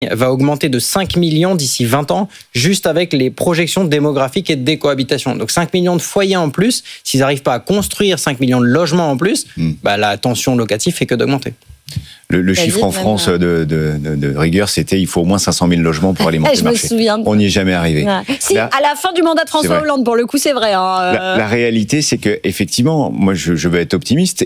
va augmenter de 5 millions d'ici 20 ans, juste avec les projections démographiques et de décohabitation. Donc 5 millions de foyers en plus, s'ils n'arrivent pas à construire 5 millions de logements en plus, la tension locative fait que d'augmenter. Le chiffre en France de rigueur, c'était il faut au moins 500 000 logements pour alimenter le marché. On n'y est jamais arrivé. Ouais. Si, à la fin du mandat de François Hollande, pour le coup, c'est vrai. La réalité, c'est que effectivement, moi, je veux être optimiste.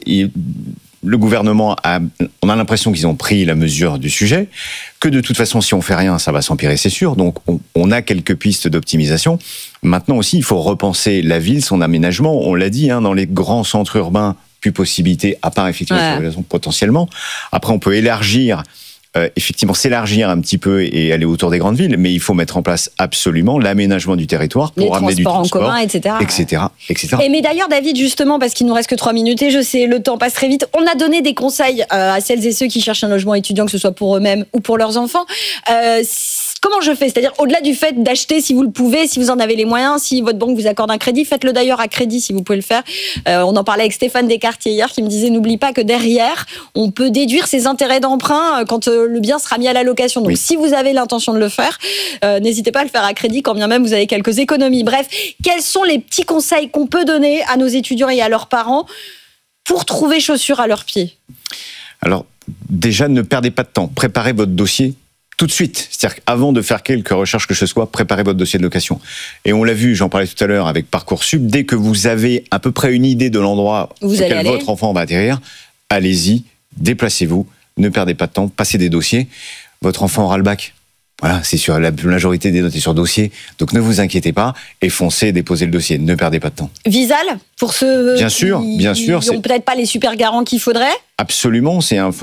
Le gouvernement on a l'impression qu'ils ont pris la mesure du sujet, que de toute façon, si on fait rien, ça va s'empirer, c'est sûr. Donc, on a quelques pistes d'optimisation. Maintenant aussi, il faut repenser la ville, son aménagement. On l'a dit, dans les grands centres urbains, plus possibilité, à part effectivement potentiellement. Après, on peut élargir, effectivement s'élargir un petit peu et aller autour des grandes villes, mais il faut mettre en place absolument l'aménagement du territoire pour amener du transport en commun, etc. Et mais d'ailleurs, David, justement, parce qu'il nous reste que 3 minutes et je sais, le temps passe très vite, on a donné des conseils à celles et ceux qui cherchent un logement étudiant, que ce soit pour eux-mêmes ou pour leurs enfants. Comment je fais ? C'est-à-dire, au-delà du fait d'acheter si vous le pouvez, si vous en avez les moyens, si votre banque vous accorde un crédit, faites-le d'ailleurs à crédit si vous pouvez le faire. On en parlait avec Stéphane Descartier hier qui me disait, n'oublie pas que derrière, on peut déduire ses intérêts d'emprunt quand le bien sera mis à la location. Donc, si vous avez l'intention de le faire, n'hésitez pas à le faire à crédit, quand bien même vous avez quelques économies. Bref, quels sont les petits conseils qu'on peut donner à nos étudiants et à leurs parents pour trouver chaussures à leurs pieds ? Alors, déjà, ne perdez pas de temps. Préparez votre dossier tout de suite. C'est-à-dire qu'avant de faire quelque recherche que ce soit, préparez votre dossier de location. Et on l'a vu, j'en parlais tout à l'heure avec Parcoursup, dès que vous avez à peu près une idée de l'endroit auquel votre enfant va atterrir, allez-y, déplacez-vous, ne perdez pas de temps, passez des dossiers. Votre enfant aura le bac. Voilà, c'est sur la majorité des notes est sur dossier. Donc ne vous inquiétez pas et foncez, déposez le dossier. Ne perdez pas de temps. Visal, pour ceux qui n'ont peut-être pas les super garants qu'il faudrait. Absolument,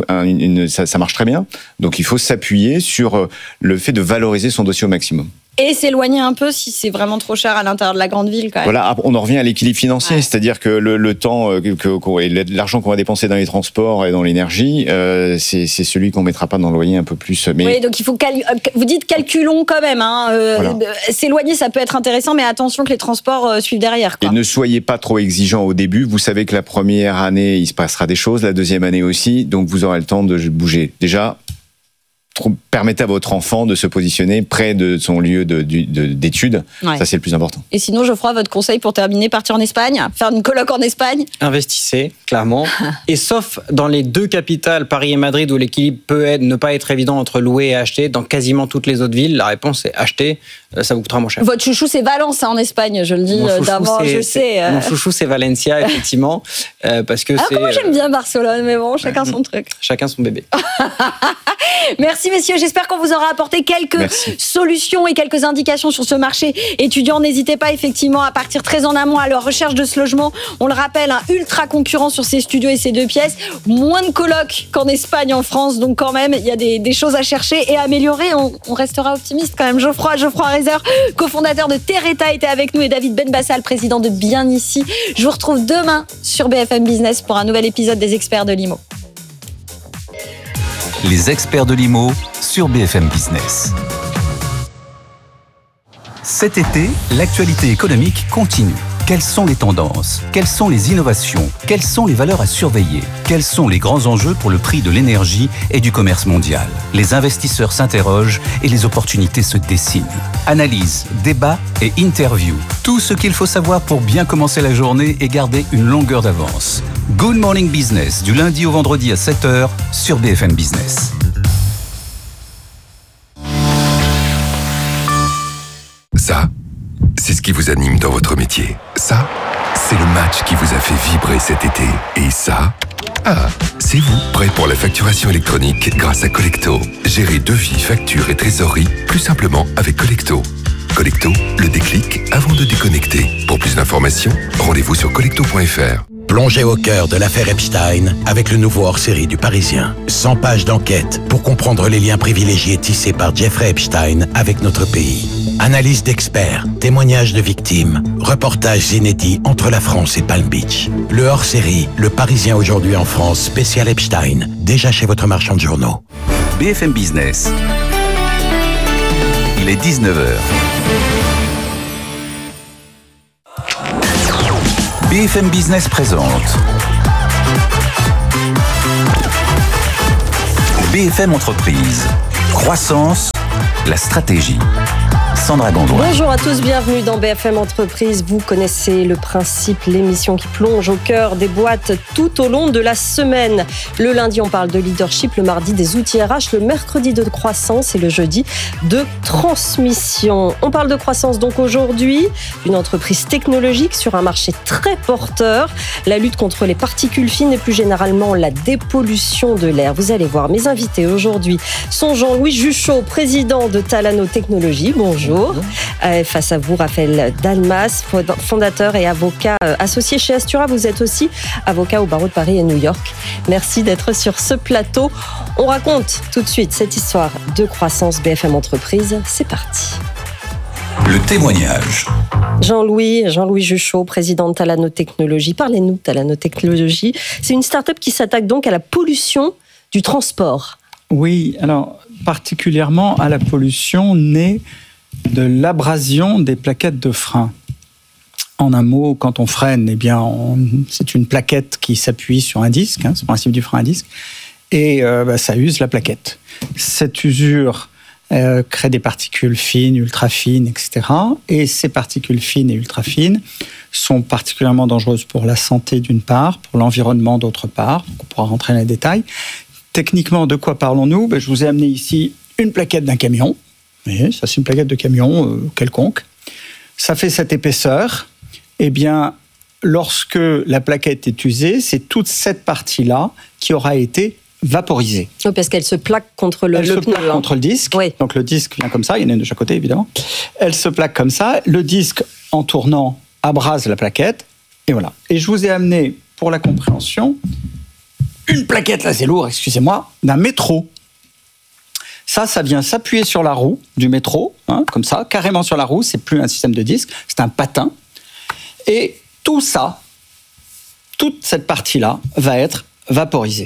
ça marche très bien. Donc il faut s'appuyer sur le fait de valoriser son dossier au maximum. Et s'éloigner un peu si c'est vraiment trop cher à l'intérieur de la grande ville, quand même. Voilà, on en revient à l'équilibre financier, c'est-à-dire que le temps et l'argent qu'on va dépenser dans les transports et dans l'énergie, c'est celui qu'on mettra pas dans le loyer un peu plus. Mais... Oui, donc il faut vous dites calculons quand même. Voilà. S'éloigner, ça peut être intéressant, mais attention que les transports suivent derrière. Et ne soyez pas trop exigeants au début. Vous savez que la première année, il se passera des choses, la deuxième année aussi, donc vous aurez le temps de bouger. Déjà, permettez à votre enfant de se positionner près de son lieu d'études. Ouais. Ça, c'est le plus important. Et sinon, Geoffroy, votre conseil pour terminer, partir en Espagne, faire une coloc en Espagne ? Investissez, clairement. Et sauf dans les 2 capitales, Paris et Madrid, où l'équilibre peut ne pas être évident entre louer et acheter, dans quasiment toutes les autres villes, la réponse est acheter. Ça vous coûtera moins cher. Votre chouchou, c'est Valence, en Espagne, je le dis d'avant, je sais. Mon chouchou, c'est Valencia, effectivement. Parce que moi, j'aime bien Barcelone, mais bon, chacun son truc. Chacun son bébé. Merci, messieurs. J'espère qu'on vous aura apporté quelques solutions et quelques indications sur ce marché étudiant. N'hésitez pas, effectivement, à partir très en amont à la recherche de ce logement. On le rappelle, ultra concurrent sur ces studios et ces 2 pièces. Moins de colocs qu'en Espagne, en France. Donc, quand même, il y a des choses à chercher et à améliorer. On restera optimiste, quand même. Geoffroy Reiser, cofondateur de Terreta, était avec nous, et David Benbassal, président de Bien Ici. Je vous retrouve demain sur BFM Business pour un nouvel épisode des Experts de l'IMO. Les Experts de l'IMO sur BFM Business. Cet été, l'actualité économique continue. Quelles sont les tendances ? Quelles sont les innovations ? Quelles sont les valeurs à surveiller ? Quels sont les grands enjeux pour le prix de l'énergie et du commerce mondial ? Les investisseurs s'interrogent et les opportunités se dessinent. Analyse, débat et interview. Tout ce qu'il faut savoir pour bien commencer la journée et garder une longueur d'avance. Good Morning Business, du lundi au vendredi à 7h sur BFM Business. Ça, c'est ce qui vous anime dans votre métier. Ça, c'est le match qui vous a fait vibrer cet été. Et ça, c'est vous, prêt pour la facturation électronique grâce à Collecto. Gérez devis, factures et trésorerie plus simplement avec Collecto. Collecto, le déclic avant de déconnecter. Pour plus d'informations, rendez-vous sur collecto.fr. Plongez au cœur de l'affaire Epstein avec le nouveau hors-série du Parisien. 100 pages d'enquête pour comprendre les liens privilégiés tissés par Jeffrey Epstein avec notre pays. Analyse d'experts, témoignages de victimes, reportages inédits entre la France et Palm Beach. Le hors-série, Le Parisien aujourd'hui en France, spécial Epstein, déjà chez votre marchand de journaux. BFM Business. Il est 19h. BFM Business présente BFM Entreprise. Croissance, la stratégie. Sandra Gondouin. Bonjour à tous, bienvenue dans BFM Entreprise. Vous connaissez le principe, l'émission qui plonge au cœur des boîtes tout au long de la semaine. Le lundi, on parle de leadership, le mardi des outils RH, le mercredi de croissance et le jeudi de transmission. On parle de croissance donc aujourd'hui, une entreprise technologique sur un marché très porteur, la lutte contre les particules fines et plus généralement la dépollution de l'air. Vous allez voir, mes invités aujourd'hui sont Jean-Louis Juchot, président de Talano Technologies. Bonjour. Face à vous, Raphaël Dalmas, fondateur et avocat associé chez Astura. Vous êtes aussi avocat au barreau de Paris et New York. Merci d'être sur ce plateau. On raconte tout de suite cette histoire de croissance BFM Entreprise. C'est parti. Le témoignage. Jean-Louis Juchot, président de Talano Technologies. Parlez-nous de Talano Technologies. C'est une start-up qui s'attaque donc à la pollution du transport. Oui, alors particulièrement à la pollution née de l'abrasion des plaquettes de frein. En un mot, quand on freine, eh bien, c'est une plaquette qui s'appuie sur un disque, c'est le principe du frein à disque, et ça use la plaquette. Cette usure crée des particules fines, ultra fines, etc. Et ces particules fines et ultra fines sont particulièrement dangereuses pour la santé d'une part, pour l'environnement d'autre part. On pourra rentrer dans les détails. Techniquement, de quoi parlons-nous ? Je vous ai amené ici une plaquette d'un camion. Oui, ça c'est une plaquette de camion quelconque. Ça fait cette épaisseur. Eh bien, lorsque la plaquette est usée, c'est toute cette partie-là qui aura été vaporisée. Oui, parce qu'elle se plaque contre le pneu. Elle se plaque contre le disque. Oui. Donc le disque vient comme ça, il y en a une de chaque côté évidemment. Elle se plaque comme ça. Le disque, en tournant, abrase la plaquette. Et voilà. Et je vous ai amené, pour la compréhension, une plaquette, là c'est lourd, excusez-moi, d'un métro. Ça vient s'appuyer sur la roue du métro, comme ça, carrément sur la roue. C'est plus un système de disque, c'est un patin. Et tout ça, toute cette partie-là, va être vaporisée.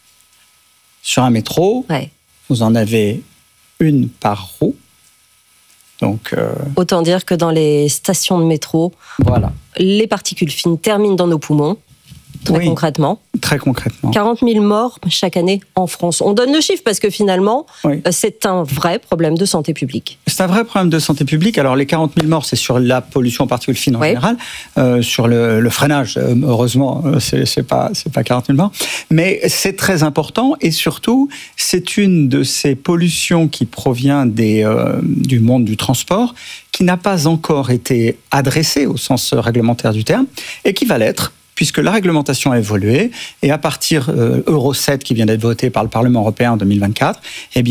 Sur un métro, vous en avez une par roue. Donc, autant dire que dans les stations de métro, voilà, les particules fines terminent dans nos poumons. Très concrètement. Très concrètement. 40 000 morts chaque année en France. On donne le chiffre parce que finalement, c'est un vrai problème de santé publique. C'est un vrai problème de santé publique. Alors, les 40 000 morts, c'est sur la pollution en particules fines en général. Sur le freinage, heureusement, c'est pas 40 000 morts. Mais c'est très important et surtout, c'est une de ces pollutions qui provient du monde du transport qui n'a pas encore été adressée au sens réglementaire du terme et qui va l'être, puisque la réglementation a évolué, et à partir Euro 7, qui vient d'être voté par le Parlement européen en 2024,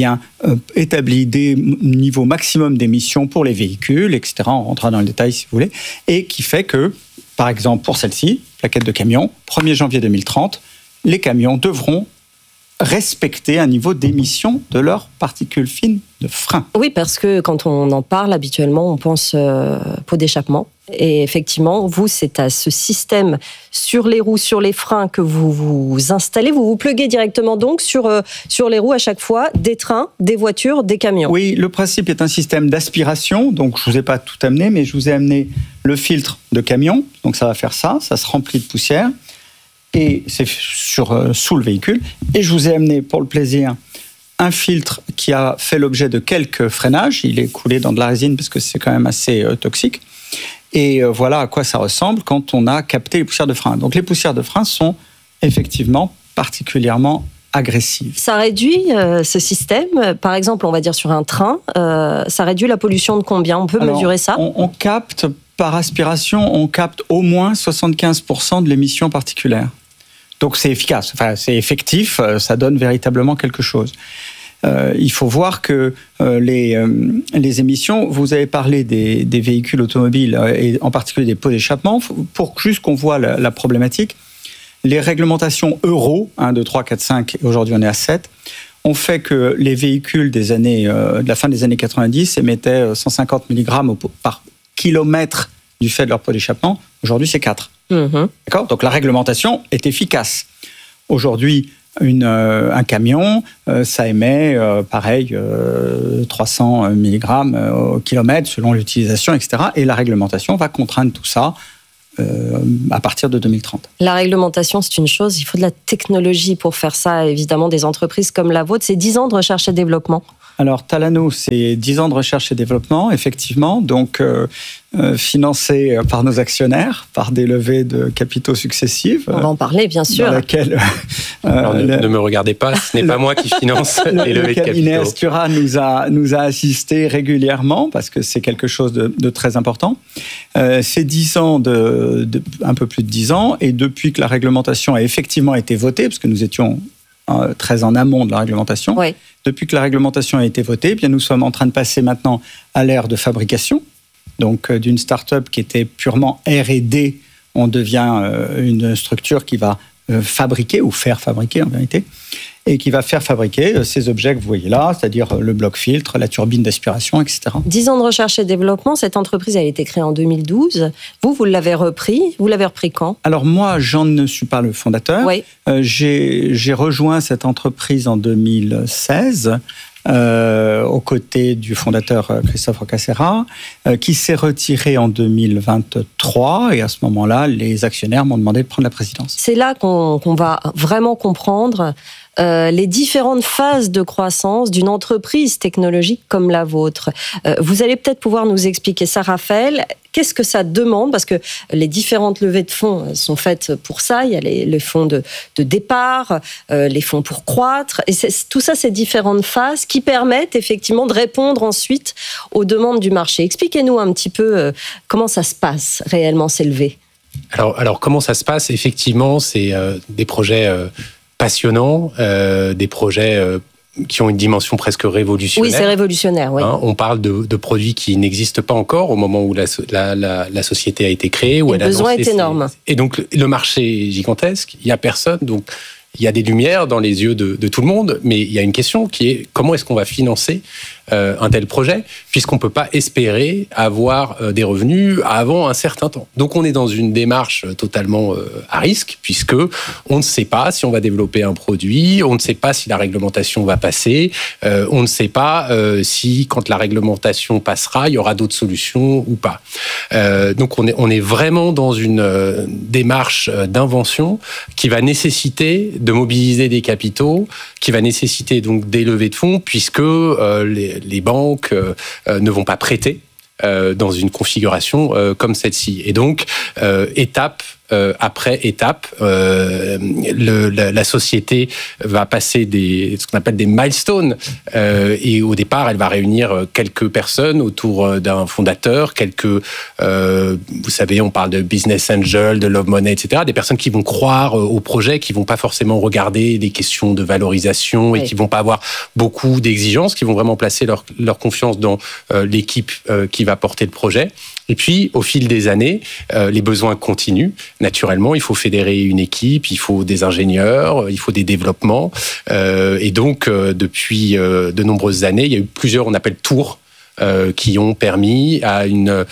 établit des niveaux maximum d'émissions pour les véhicules, etc. On rentrera dans le détail si vous voulez, et qui fait que, par exemple, pour celle-ci, plaquette de camion, 1er janvier 2030, les camions devront respecter un niveau d'émission de leurs particules fines de frein. Oui, parce que quand on en parle habituellement, on pense pot d'échappement. Et effectivement, vous, c'est à ce système sur les roues, sur les freins que vous vous installez. Vous vous pluguez directement donc sur les roues à chaque fois des trains, des voitures, des camions. Oui, le principe est un système d'aspiration. Donc, je ne vous ai pas tout amené, mais je vous ai amené le filtre de camion. Donc, ça va faire ça se remplit de poussière. Et c'est sous le véhicule. Et je vous ai amené, pour le plaisir, un filtre qui a fait l'objet de quelques freinages. Il est coulé dans de la résine parce que c'est quand même assez toxique. Et voilà à quoi ça ressemble quand on a capté les poussières de frein. Donc les poussières de frein sont effectivement particulièrement agressives. Ça réduit ce système, par exemple, on va dire sur un train, ça réduit la pollution de combien ? On peut mesurer ça ? On capte par aspiration, on capte au moins 75% de l'émission particulière. Donc c'est efficace, c'est effectif, ça donne véritablement quelque chose. Il faut voir que les émissions, vous avez parlé des véhicules automobiles et en particulier des pots d'échappement, pour juste qu'on voit la problématique. Les réglementations Euro, 1, 2, 3, 4, 5, et aujourd'hui on est à 7, ont fait que les véhicules de la fin des années 90 émettaient 150 mg par kilomètre du fait de leur pot d'échappement. Aujourd'hui, c'est 4. D'accord ? Donc la réglementation est efficace. Aujourd'hui, un camion, ça émet, 300 mg au kilomètre selon l'utilisation, etc. Et la réglementation va contraindre tout ça à partir de 2030. La réglementation, c'est une chose. Il faut de la technologie pour faire ça. Évidemment, des entreprises comme la vôtre, c'est 10 ans de recherche et développement. Alors, Talano, c'est 10 ans de recherche et développement, effectivement, donc financé par nos actionnaires, par des levées de capitaux successives. On va en parler, bien sûr. Dans laquelle, Alors, ne me regardez pas, ce n'est pas moi qui finance les levées de capitaux. Le cabinet Ascura nous a assistés régulièrement, parce que c'est quelque chose de très important. C'est 10 ans, un peu plus de 10 ans, et depuis que la réglementation a effectivement été votée, parce que nous étions très en amont de la réglementation. Oui. Depuis que la réglementation a été votée, eh bien nous sommes en train de passer maintenant à l'ère de fabrication. Donc, d'une start-up qui était purement R&D, on devient une structure qui va fabriquer, ou faire fabriquer en vérité, et qui va faire fabriquer ces objets que vous voyez là, c'est-à-dire le bloc-filtre, la turbine d'aspiration, etc. 10 ans de recherche et développement, cette entreprise a été créée en 2012. Vous l'avez repris. Vous l'avez repris quand ? Alors moi, j'en ne suis pas le fondateur. Oui. J'ai rejoint cette entreprise en 2016, aux côtés du fondateur Christophe Roccaserra, qui s'est retiré en 2023. Et à ce moment-là, les actionnaires m'ont demandé de prendre la présidence. C'est là qu'on va vraiment comprendre les différentes phases de croissance d'une entreprise technologique comme la vôtre. Vous allez peut-être pouvoir nous expliquer ça, Raphaël. Qu'est-ce que ça demande ? Parce que les différentes levées de fonds sont faites pour ça. Il y a les fonds de départ, les fonds pour croître. Et tout ça, ces différentes phases qui permettent effectivement de répondre ensuite aux demandes du marché. Expliquez-nous un petit peu comment ça se passe réellement, ces levées. Alors comment ça se passe ? Effectivement, c'est des projets passionnants, des projets qui ont une dimension presque révolutionnaire. Oui, c'est révolutionnaire, oui. On parle de produits qui n'existent pas encore au moment où la société a été créée. Où le besoin est énorme. Et donc, le marché est gigantesque, il n'y a personne, donc il y a des lumières dans les yeux de tout le monde, mais il y a une question qui est comment est-ce qu'on va financer un tel projet, puisqu'on ne peut pas espérer avoir des revenus avant un certain temps. Donc on est dans une démarche totalement à risque, puisque on ne sait pas si on va développer un produit, on ne sait pas si la réglementation va passer, on ne sait pas si, quand la réglementation passera, il y aura d'autres solutions ou pas. Donc on est vraiment dans une démarche d'invention qui va nécessiter de mobiliser des capitaux, qui va nécessiter donc des levées de fonds, puisque les banques ne vont pas prêter dans une configuration comme celle-ci. Et donc, étape après étape, la société va passer ce qu'on appelle des milestones. Et au départ, elle va réunir quelques personnes autour d'un fondateur, vous savez, on parle de business angel, de love money, etc. Des personnes qui vont croire au projet, qui vont pas forcément regarder des questions de valorisation et qui vont pas avoir beaucoup d'exigences, qui vont vraiment placer leur confiance dans l'équipe qui va porter le projet. Et puis, au fil des années, les besoins continuent. Naturellement, il faut fédérer une équipe, il faut des ingénieurs, il faut des développements. Et donc, depuis de nombreuses années, il y a eu plusieurs, on appelle tours, qui ont permis à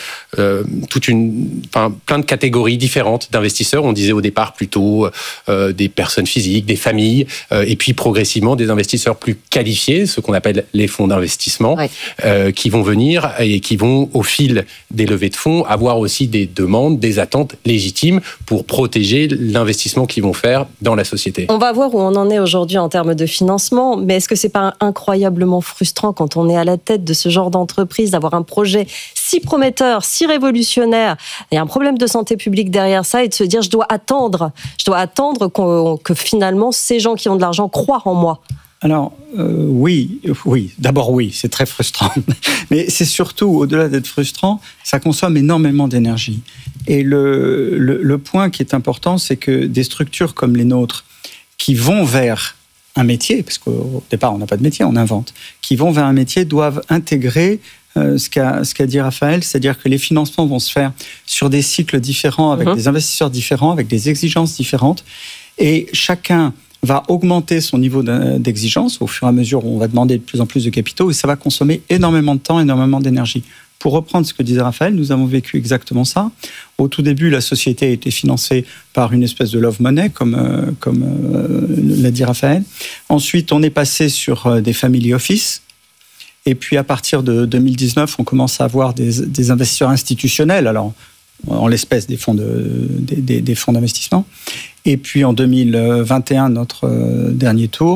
plein de catégories différentes d'investisseurs. On disait au départ plutôt des personnes physiques, des familles, et puis progressivement des investisseurs plus qualifiés, ce qu'on appelle les fonds d'investissement, qui vont venir et qui vont, au fil des levées de fonds, avoir aussi des demandes, des attentes légitimes pour protéger l'investissement qu'ils vont faire dans la société. On va voir où on en est aujourd'hui en termes de financement, mais est-ce que c'est pas incroyablement frustrant quand on est à la tête de ce genre d'entreprise d'avoir un projet si prometteur, si révolutionnaire, il y a un problème de santé publique derrière ça, et de se dire je dois attendre que finalement ces gens qui ont de l'argent croient en moi. Alors, oui, d'abord oui, c'est très frustrant. Mais c'est surtout, au-delà d'être frustrant, ça consomme énormément d'énergie. Et le point qui est important, c'est que des structures comme les nôtres, qui vont vers un métier, parce qu'au départ, on n'a pas de métier, on invente, qui vont vers un métier, doivent intégrer ce qu'a dit Raphaël, c'est-à-dire que les financements vont se faire sur des cycles différents, avec des investisseurs différents, avec des exigences différentes, et chacun va augmenter son niveau d'exigence au fur et à mesure où on va demander de plus en plus de capitaux, et ça va consommer énormément de temps, énormément d'énergie. Pour reprendre ce que disait Raphaël, nous avons vécu exactement ça. Au tout début, la société a été financée par une espèce de love money, comme l'a dit Raphaël. Ensuite, on est passé sur des family office. Et puis, à partir de 2019, on commence à avoir des investisseurs institutionnels, alors en l'espèce des fonds d'investissement. Et puis, en 2021, notre dernier tour,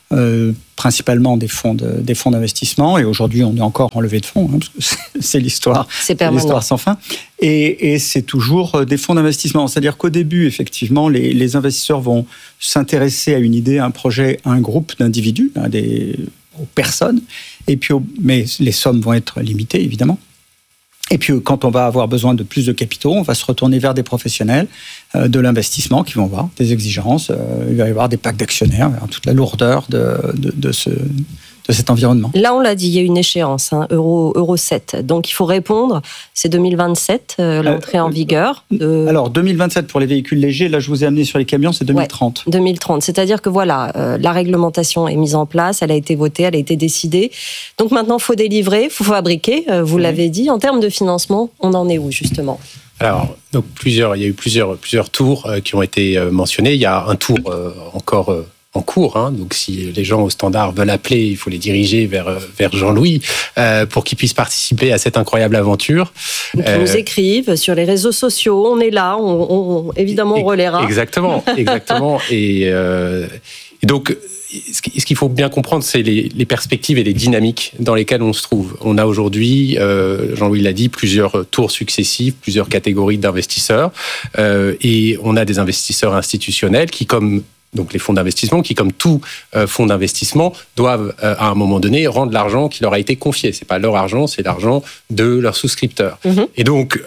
principalement des fonds d'investissement. Et aujourd'hui, on est encore en levée de fonds, parce que c'est l'histoire sans fin. Et c'est toujours des fonds d'investissement. C'est-à-dire qu'au début, effectivement, les investisseurs vont s'intéresser à une idée, à un projet, à un groupe d'individus, aux personnes. Et puis, mais les sommes vont être limitées, évidemment. Et puis, quand on va avoir besoin de plus de capitaux, on va se retourner vers des professionnels de l'investissement qui vont avoir des exigences. Il va y avoir des packs d'actionnaires, toute la lourdeur de cet environnement. Là, on l'a dit, il y a une échéance, Euro 7. Donc, il faut répondre. C'est 2027, l'entrée en vigueur. Alors, 2027 pour les véhicules légers. Là, je vous ai amené sur les camions, c'est 2030. Ouais, 2030. C'est-à-dire que voilà, la réglementation est mise en place, elle a été votée, elle a été décidée. Donc, maintenant, il faut délivrer, il faut fabriquer. Vous l'avez dit. En termes de financement, on en est où, justement ? Alors, donc il y a eu plusieurs tours qui ont été mentionnés. Il y a un tour encore en cours, donc si les gens au standard veulent appeler, il faut les diriger vers Jean-Louis pour qu'ils puissent participer à cette incroyable aventure. Ils nous écrivent sur les réseaux sociaux, on est là, évidemment on relaiera. Exactement. Et donc, ce qu'il faut bien comprendre, c'est les perspectives et les dynamiques dans lesquelles on se trouve. On a aujourd'hui, Jean-Louis l'a dit, plusieurs tours successifs, plusieurs catégories d'investisseurs, et on a des investisseurs institutionnels qui, comme donc les fonds d'investissement, qui, comme tout fonds d'investissement, doivent à un moment donné rendre l'argent qui leur a été confié. C'est pas leur argent, c'est l'argent de leurs souscripteurs. Et donc,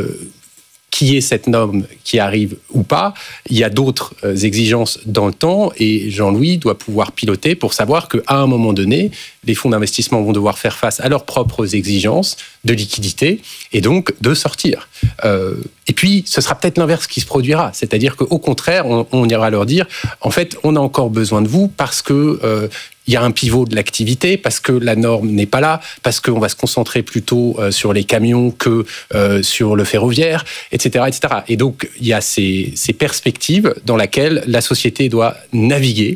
qui est cette norme qui arrive ou pas, il y a d'autres exigences dans le temps, et Jean-Louis doit pouvoir piloter pour savoir qu'à un moment donné, les fonds d'investissement vont devoir faire face à leurs propres exigences de liquidité et donc de sortir. Et puis, ce sera peut-être l'inverse qui se produira, c'est-à-dire qu'au contraire, on ira leur dire, en fait, on a encore besoin de vous parce que il y a un pivot de l'activité, parce que la norme n'est pas là, parce qu'on va se concentrer plutôt sur les camions que sur le ferroviaire, etc., etc. Et donc, il y a ces perspectives dans lesquelles la société doit naviguer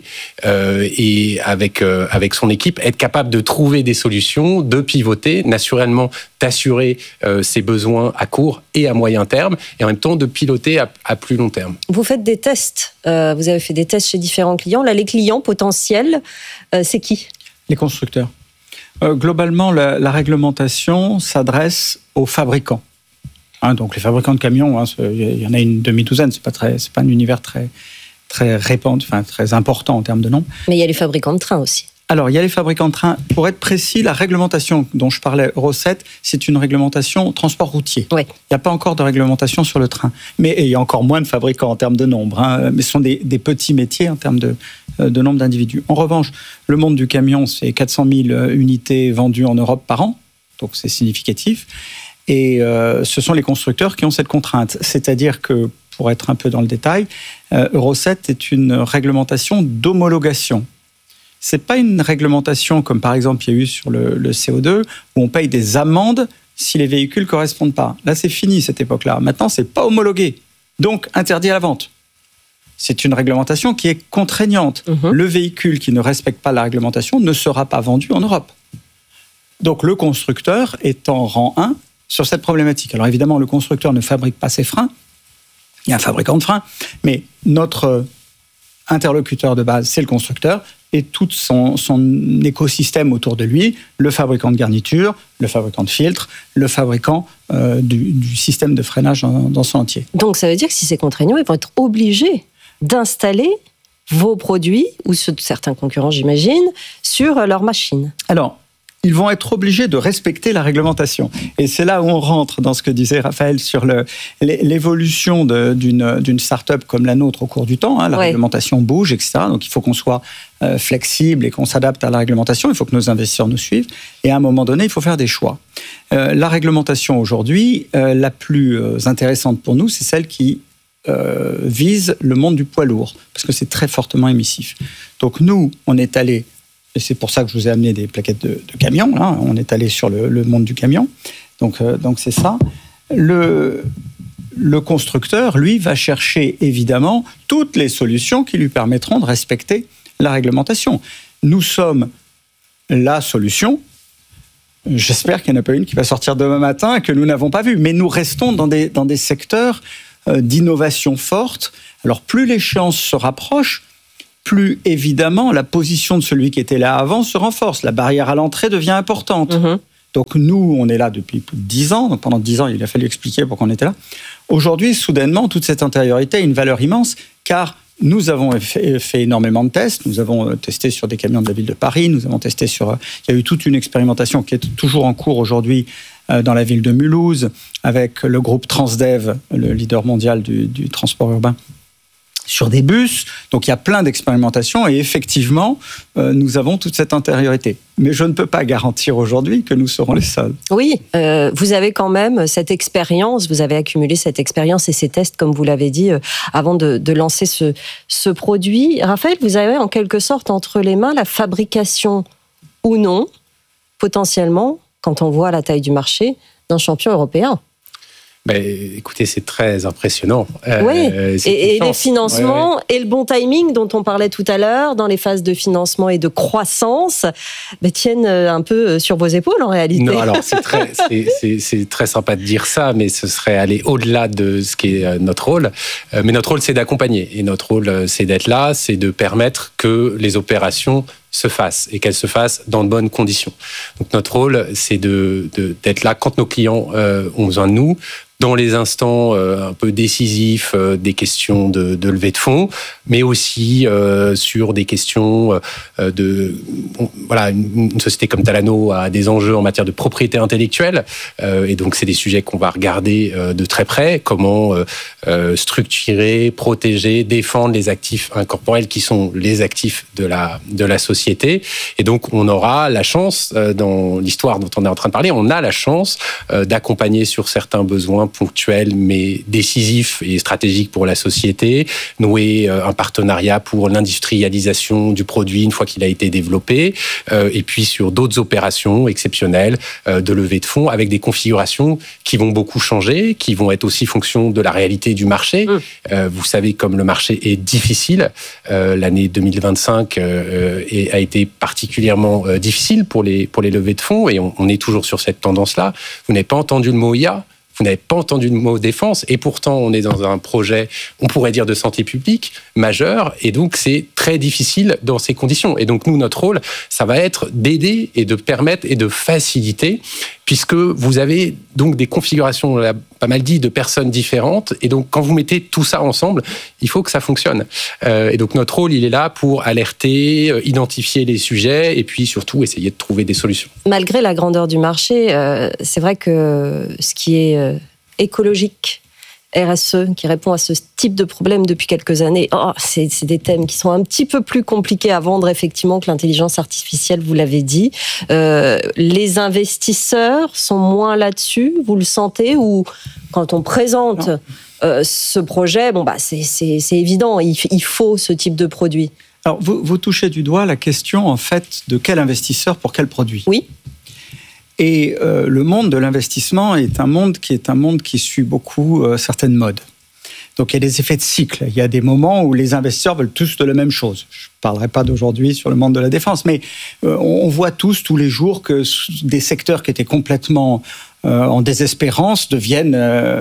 et avec son équipe, être capable de trouver des solutions, de pivoter, naturellement d'assurer ses besoins à court et à moyen terme, et en même temps de piloter à plus long terme. Vous faites des tests, vous avez fait des tests chez différents clients. Là, les clients potentiels, c'est qui ? Les constructeurs. Globalement, la réglementation s'adresse aux fabricants. Donc les fabricants de camions, il y en a une demi-douzaine, c'est pas un univers très répandu, très important en termes de nombre. Mais il y a les fabricants de trains aussi. Alors, il y a les fabricants de trains. Pour être précis, la réglementation dont je parlais, Euro 7, c'est une réglementation transport routier. Oui. Il n'y a pas encore de réglementation sur le train. Mais il y a encore moins de fabricants en termes de nombre. Mais ce sont des petits métiers en termes de nombre d'individus. En revanche, le monde du camion, c'est 400 000 unités vendues en Europe par an. Donc, c'est significatif. Et ce sont les constructeurs qui ont cette contrainte. C'est-à-dire que, pour être un peu dans le détail, Euro 7 est une réglementation d'homologation. Ce n'est pas une réglementation comme par exemple il y a eu sur le CO2 où on paye des amendes si les véhicules ne correspondent pas. Là, c'est fini cette époque-là. Maintenant, ce n'est pas homologué, donc interdit à la vente. C'est une réglementation qui est contraignante. Le véhicule qui ne respecte pas la réglementation ne sera pas vendu en Europe. Donc le constructeur est en rang 1 sur cette problématique. Alors évidemment, le constructeur ne fabrique pas ses freins. Il y a un fabricant de freins, mais notre interlocuteur de base, c'est le constructeur, et tout son écosystème autour de lui, le fabricant de garniture, le fabricant de filtres, le fabricant du système de freinage dans son entier. Donc ça veut dire que si c'est contraignant, ils vont être obligés d'installer vos produits, ou ceux de certains concurrents j'imagine, sur leurs machines. Alors, ils vont être obligés de respecter la réglementation. Et c'est là où on rentre dans ce que disait Raphaël sur l'évolution d'une start-up comme la nôtre au cours du temps. La réglementation bouge, etc. Donc il faut qu'on soit flexible et qu'on s'adapte à la réglementation. Il faut que nos investisseurs nous suivent. Et à un moment donné, il faut faire des choix. La réglementation aujourd'hui, la plus intéressante pour nous, c'est celle qui vise le monde du poids lourd, parce que c'est très fortement émissif. Donc nous, on est allé, et c'est pour ça que je vous ai amené des plaquettes de camions, là. On est allé sur le monde du camion. Donc c'est ça. Le constructeur, lui, va chercher évidemment toutes les solutions qui lui permettront de respecter la réglementation. Nous sommes la solution. J'espère qu'il n'y en a pas une qui va sortir demain matin que nous n'avons pas vue. Mais nous restons dans des secteurs d'innovation forte. Alors plus l'échéance se rapproche, plus évidemment, la position de celui qui était là avant se renforce. La barrière à l'entrée devient importante. Donc nous, on est là depuis plus de 10 ans. Donc pendant 10 ans, il a fallu expliquer pourquoi on était là. Aujourd'hui, soudainement, toute cette antériorité a une valeur immense, car nous avons fait énormément de tests. Nous avons testé sur des camions de la ville de Paris. Nous avons testé sur... Il y a eu toute une expérimentation qui est toujours en cours aujourd'hui dans la ville de Mulhouse, avec le groupe Transdev, le leader mondial du transport urbain, sur des bus. Donc il y a plein d'expérimentations et effectivement, nous avons toute cette antériorité. Mais je ne peux pas garantir aujourd'hui que nous serons les seuls. Oui, vous avez quand même cette expérience, vous avez accumulé cette expérience et ces tests, comme vous l'avez dit, avant de lancer ce produit. Raphaël, vous avez en quelque sorte entre les mains la fabrication ou non, potentiellement, quand on voit la taille du marché, d'un champion européen. Écoutez, c'est très impressionnant. Oui, et les financements et le bon timing dont on parlait tout à l'heure, dans les phases de financement et de croissance, tiennent un peu sur vos épaules en réalité. Non, alors c'est très sympa de dire ça, mais ce serait aller au-delà de ce qui est notre rôle. Mais notre rôle, c'est d'accompagner. Et notre rôle, c'est d'être là, c'est de permettre que les opérations se fassent et qu'elles se fassent dans de bonnes conditions. Donc notre rôle, c'est d'être là quand nos clients ont besoin de nous, dans les instants un peu décisifs des questions de levée de fonds, mais aussi sur des questions une société comme Talano a des enjeux en matière de propriété intellectuelle, et donc c'est des sujets qu'on va regarder de très près, comment structurer, protéger, défendre les actifs incorporels qui sont les actifs de la société. Et donc on aura la chance, dans l'histoire dont on est en train de parler, on a la chance d'accompagner sur certains besoins ponctuels mais décisifs et stratégiques pour la société, nouer un partenariat pour l'industrialisation du produit une fois qu'il a été développé, et puis sur d'autres opérations exceptionnelles de levée de fonds avec des configurations qui vont beaucoup changer, qui vont être aussi fonction de la réalité du marché. Vous savez, comme le marché est difficile, l'année 2025 a été particulièrement difficile pour les levées de fonds, et on est toujours sur cette tendance-là. Vous n'avez pas entendu le mot IA, vous n'avez pas entendu le mot défense, et pourtant on est dans un projet, on pourrait dire de santé publique, majeur, et donc c'est très difficile dans ces conditions. Et donc nous, notre rôle, ça va être d'aider et de permettre et de faciliter, puisque vous avez donc des configurations, on l'a pas mal dit, de personnes différentes, et donc quand vous mettez tout ça ensemble, il faut que ça fonctionne. Et donc notre rôle, il est là pour alerter, identifier les sujets, et puis surtout essayer de trouver des solutions. Malgré la grandeur du marché, c'est vrai que ce qui est écologique, RSE, qui répond à ce type de problème depuis quelques années, c'est des thèmes qui sont un petit peu plus compliqués à vendre, effectivement, que l'intelligence artificielle, vous l'avez dit. Les investisseurs sont moins là-dessus, vous le sentez, ou quand on présente ce projet, c'est évident, il faut ce type de produit. Alors, vous touchez du doigt la question, en fait, de quel investisseur pour quel produit. Oui. Et le monde de l'investissement est un monde qui suit beaucoup certaines modes. Donc il y a des effets de cycle. Il y a des moments où les investisseurs veulent tous de la même chose. Je ne parlerai pas d'aujourd'hui sur le monde de la défense, mais on voit tous les jours que des secteurs qui étaient complètement en désespérance deviennent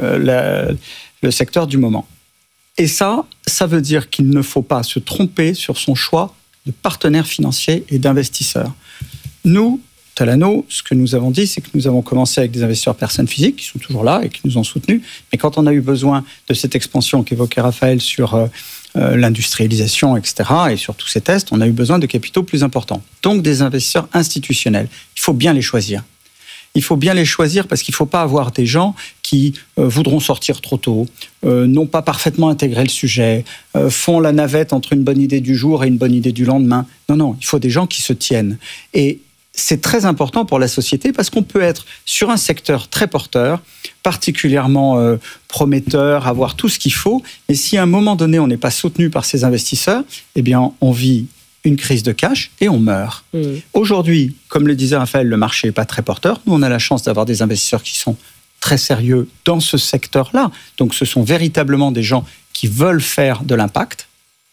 le secteur du moment. Et ça veut dire qu'il ne faut pas se tromper sur son choix de partenaires financiers et d'investisseurs. Nous, Talano, ce que nous avons dit, c'est que nous avons commencé avec des investisseurs personnes physiques qui sont toujours là et qui nous ont soutenus. Mais quand on a eu besoin de cette expansion qu'évoquait Raphaël sur l'industrialisation, etc., et sur tous ces tests, on a eu besoin de capitaux plus importants. Donc des investisseurs institutionnels. Il faut bien les choisir. Il faut bien les choisir parce qu'il ne faut pas avoir des gens qui voudront sortir trop tôt, n'ont pas parfaitement intégré le sujet, font la navette entre une bonne idée du jour et une bonne idée du lendemain. Non, il faut des gens qui se tiennent. Et c'est très important pour la société parce qu'on peut être sur un secteur très porteur, particulièrement prometteur, avoir tout ce qu'il faut, mais si à un moment donné on n'est pas soutenu par ces investisseurs, eh bien on vit une crise de cash et on meurt. Aujourd'hui, comme le disait Raphaël, le marché n'est pas très porteur. Nous, on a la chance d'avoir des investisseurs qui sont très sérieux dans ce secteur-là. Donc ce sont véritablement des gens qui veulent faire de l'impact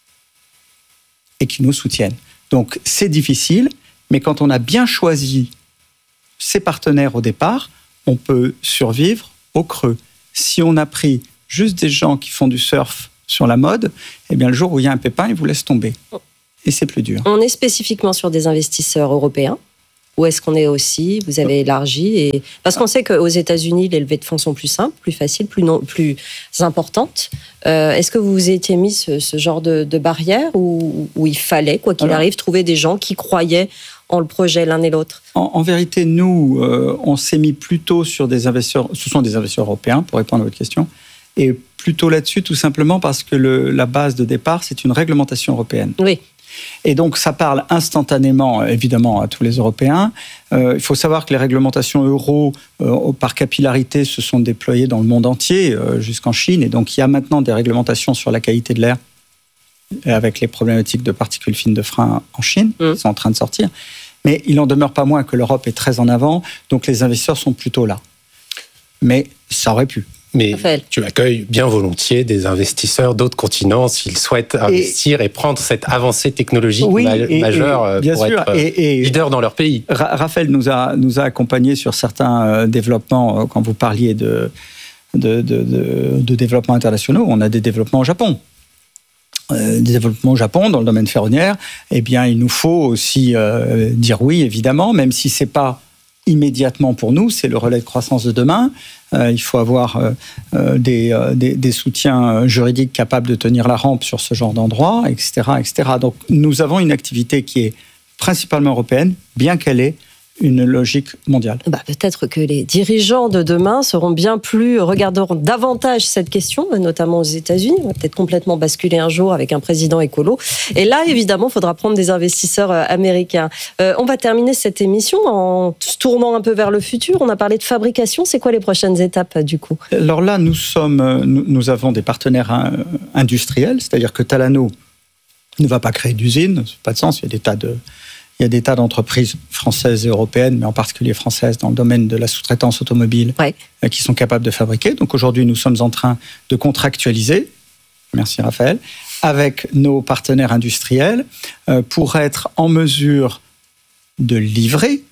et qui nous soutiennent. Donc c'est difficile, mais quand on a bien choisi ses partenaires au départ, on peut survivre au creux. Si on a pris juste des gens qui font du surf sur la mode, eh bien le jour où il y a un pépin, ils vous laissent tomber. et c'est plus dur. On est spécifiquement sur des investisseurs européens. Où est-ce qu'on est aussi? Vous avez élargi parce qu'on sait qu'aux États-Unis, les levées de fonds sont plus simples, plus faciles, plus importantes. Est-ce que vous vous étiez mis ce genre de barrière où il fallait, quoi qu'il arrive, trouver des gens qui croyaient en le projet l'un et l'autre? En vérité, nous, on s'est mis plutôt sur des investisseurs. Ce sont des investisseurs européens, pour répondre à votre question, et plutôt là-dessus, tout simplement parce que la base de départ, c'est une réglementation européenne. Oui. Et donc, ça parle instantanément, évidemment, à tous les Européens. Il faut savoir que les réglementations euro, par capillarité, se sont déployées dans le monde entier, jusqu'en Chine. Et donc, il y a maintenant des réglementations sur la qualité de l'air, avec les problématiques de particules fines de frein en Chine, qui sont en train de sortir. Mais il n'en demeure pas moins que l'Europe est très en avant, donc les investisseurs sont plutôt là. Mais ça aurait pu. Mais tu accueilles bien volontiers des investisseurs d'autres continents s'ils souhaitent investir et prendre cette avancée technologique majeure pour être leader dans leur pays. Raphaël nous a accompagnés sur certains développements. Quand vous parliez de développements internationaux, on a des développements au Japon. Des développements au Japon dans le domaine ferroviaire, eh bien, il nous faut aussi dire oui, évidemment, même si c'est pas immédiatement pour nous, c'est le relais de croissance de demain. Il faut avoir des soutiens juridiques capables de tenir la rampe sur ce genre d'endroit, etc., etc. Donc, nous avons une activité qui est principalement européenne, bien qu'elle ait une logique mondiale. Peut-être que les dirigeants de demain regarderont davantage cette question, notamment aux États-Unis. On va peut-être complètement basculer un jour avec un président écolo. Et là, évidemment, il faudra prendre des investisseurs américains. On va terminer cette émission en se tournant un peu vers le futur. On a parlé de fabrication. C'est quoi les prochaines étapes, du coup? Alors là, nous avons des partenaires industriels, c'est-à-dire que Talano ne va pas créer d'usine, ça n'a pas de sens, il y a des tas d'entreprises françaises et européennes, mais en particulier françaises, dans le domaine de la sous-traitance automobile, qui sont capables de fabriquer. Donc aujourd'hui, nous sommes en train de contractualiser, merci Raphaël, avec nos partenaires industriels pour être en mesure de livrer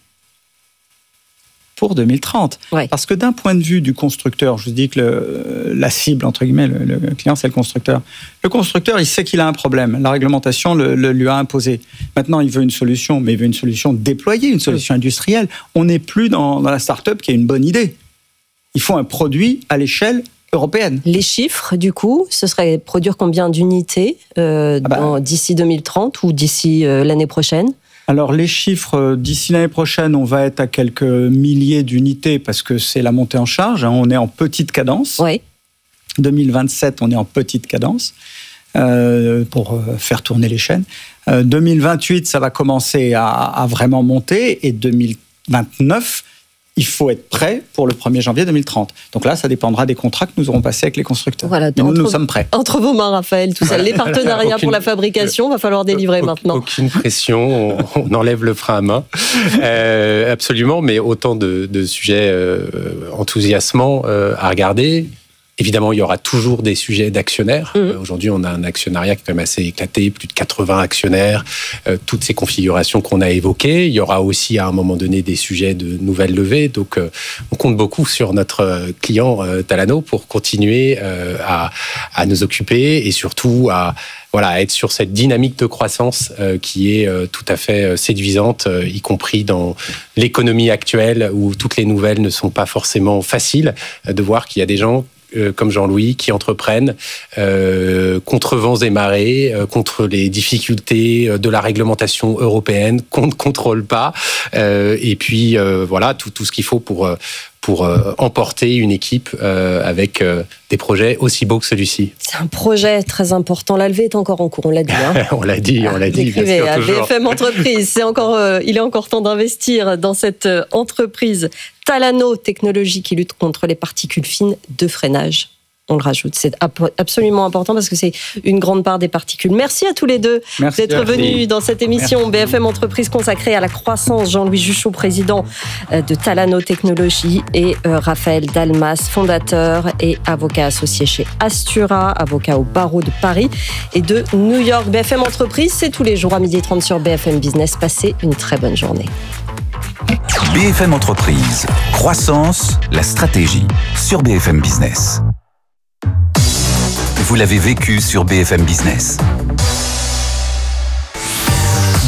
pour 2030. Parce que d'un point de vue du constructeur, je vous dis que la cible, entre guillemets, le client, c'est le constructeur. Le constructeur, il sait qu'il a un problème. La réglementation lui a imposé. Maintenant, il veut une solution, mais il veut une solution déployée, une solution industrielle. On n'est plus dans la start-up qui a une bonne idée. Il faut un produit à l'échelle européenne. Les chiffres, du coup, ce serait produire combien d'unités d'ici 2030 ou d'ici l'année prochaine? Alors, les chiffres, d'ici l'année prochaine, on va être à quelques milliers d'unités parce que c'est la montée en charge. On est en petite cadence. 2027, on est en petite cadence pour faire tourner les chaînes. 2028, ça va commencer à vraiment monter. Et 2029, il faut être prêt pour le 1er janvier 2030. Donc là, ça dépendra des contrats que nous aurons passés avec les constructeurs. Voilà, mais nous sommes prêts. Entre vos mains, Raphaël, tout ça. Les partenariats pour la fabrication, va falloir délivrer maintenant. Aucune pression, on enlève le frein à main. Absolument, mais autant de sujets enthousiasmants à regarder. Évidemment, il y aura toujours des sujets d'actionnaires. Aujourd'hui, on a un actionnariat qui est quand même assez éclaté, plus de 80 actionnaires, toutes ces configurations qu'on a évoquées. Il y aura aussi, à un moment donné, des sujets de nouvelles levées. Donc, on compte beaucoup sur notre client Talano pour continuer à nous occuper et surtout à être sur cette dynamique de croissance qui est tout à fait séduisante, y compris dans l'économie actuelle où toutes les nouvelles ne sont pas forcément faciles, de voir qu'il y a des gens comme Jean-Louis, qui entreprennent contre vents et marées, contre les difficultés de la réglementation européenne qu'on ne contrôle pas, et puis tout ce qu'il faut pour emporter une équipe avec des projets aussi beaux que celui-ci. C'est un projet très important. La levée est encore en cours, on l'a dit. On l'a dit, bien sûr, à toujours. BFM Entreprise, il est encore temps d'investir dans cette entreprise Talano Technologies qui lutte contre les particules fines de freinage. On le rajoute. C'est absolument important parce que c'est une grande part des particules. Merci à tous les deux d'être venus dans cette émission BFM Entreprise consacrée à la croissance. Jean-Louis Juchot, président de Talano Technologies, et Raphaël Dalmas, fondateur et avocat associé chez Astura, avocat au barreau de Paris et de New York. BFM Entreprise, c'est tous les jours à 12h30 sur BFM Business. Passez une très bonne journée. BFM Entreprise, croissance, la stratégie sur BFM Business. Vous l'avez vécu sur BFM Business.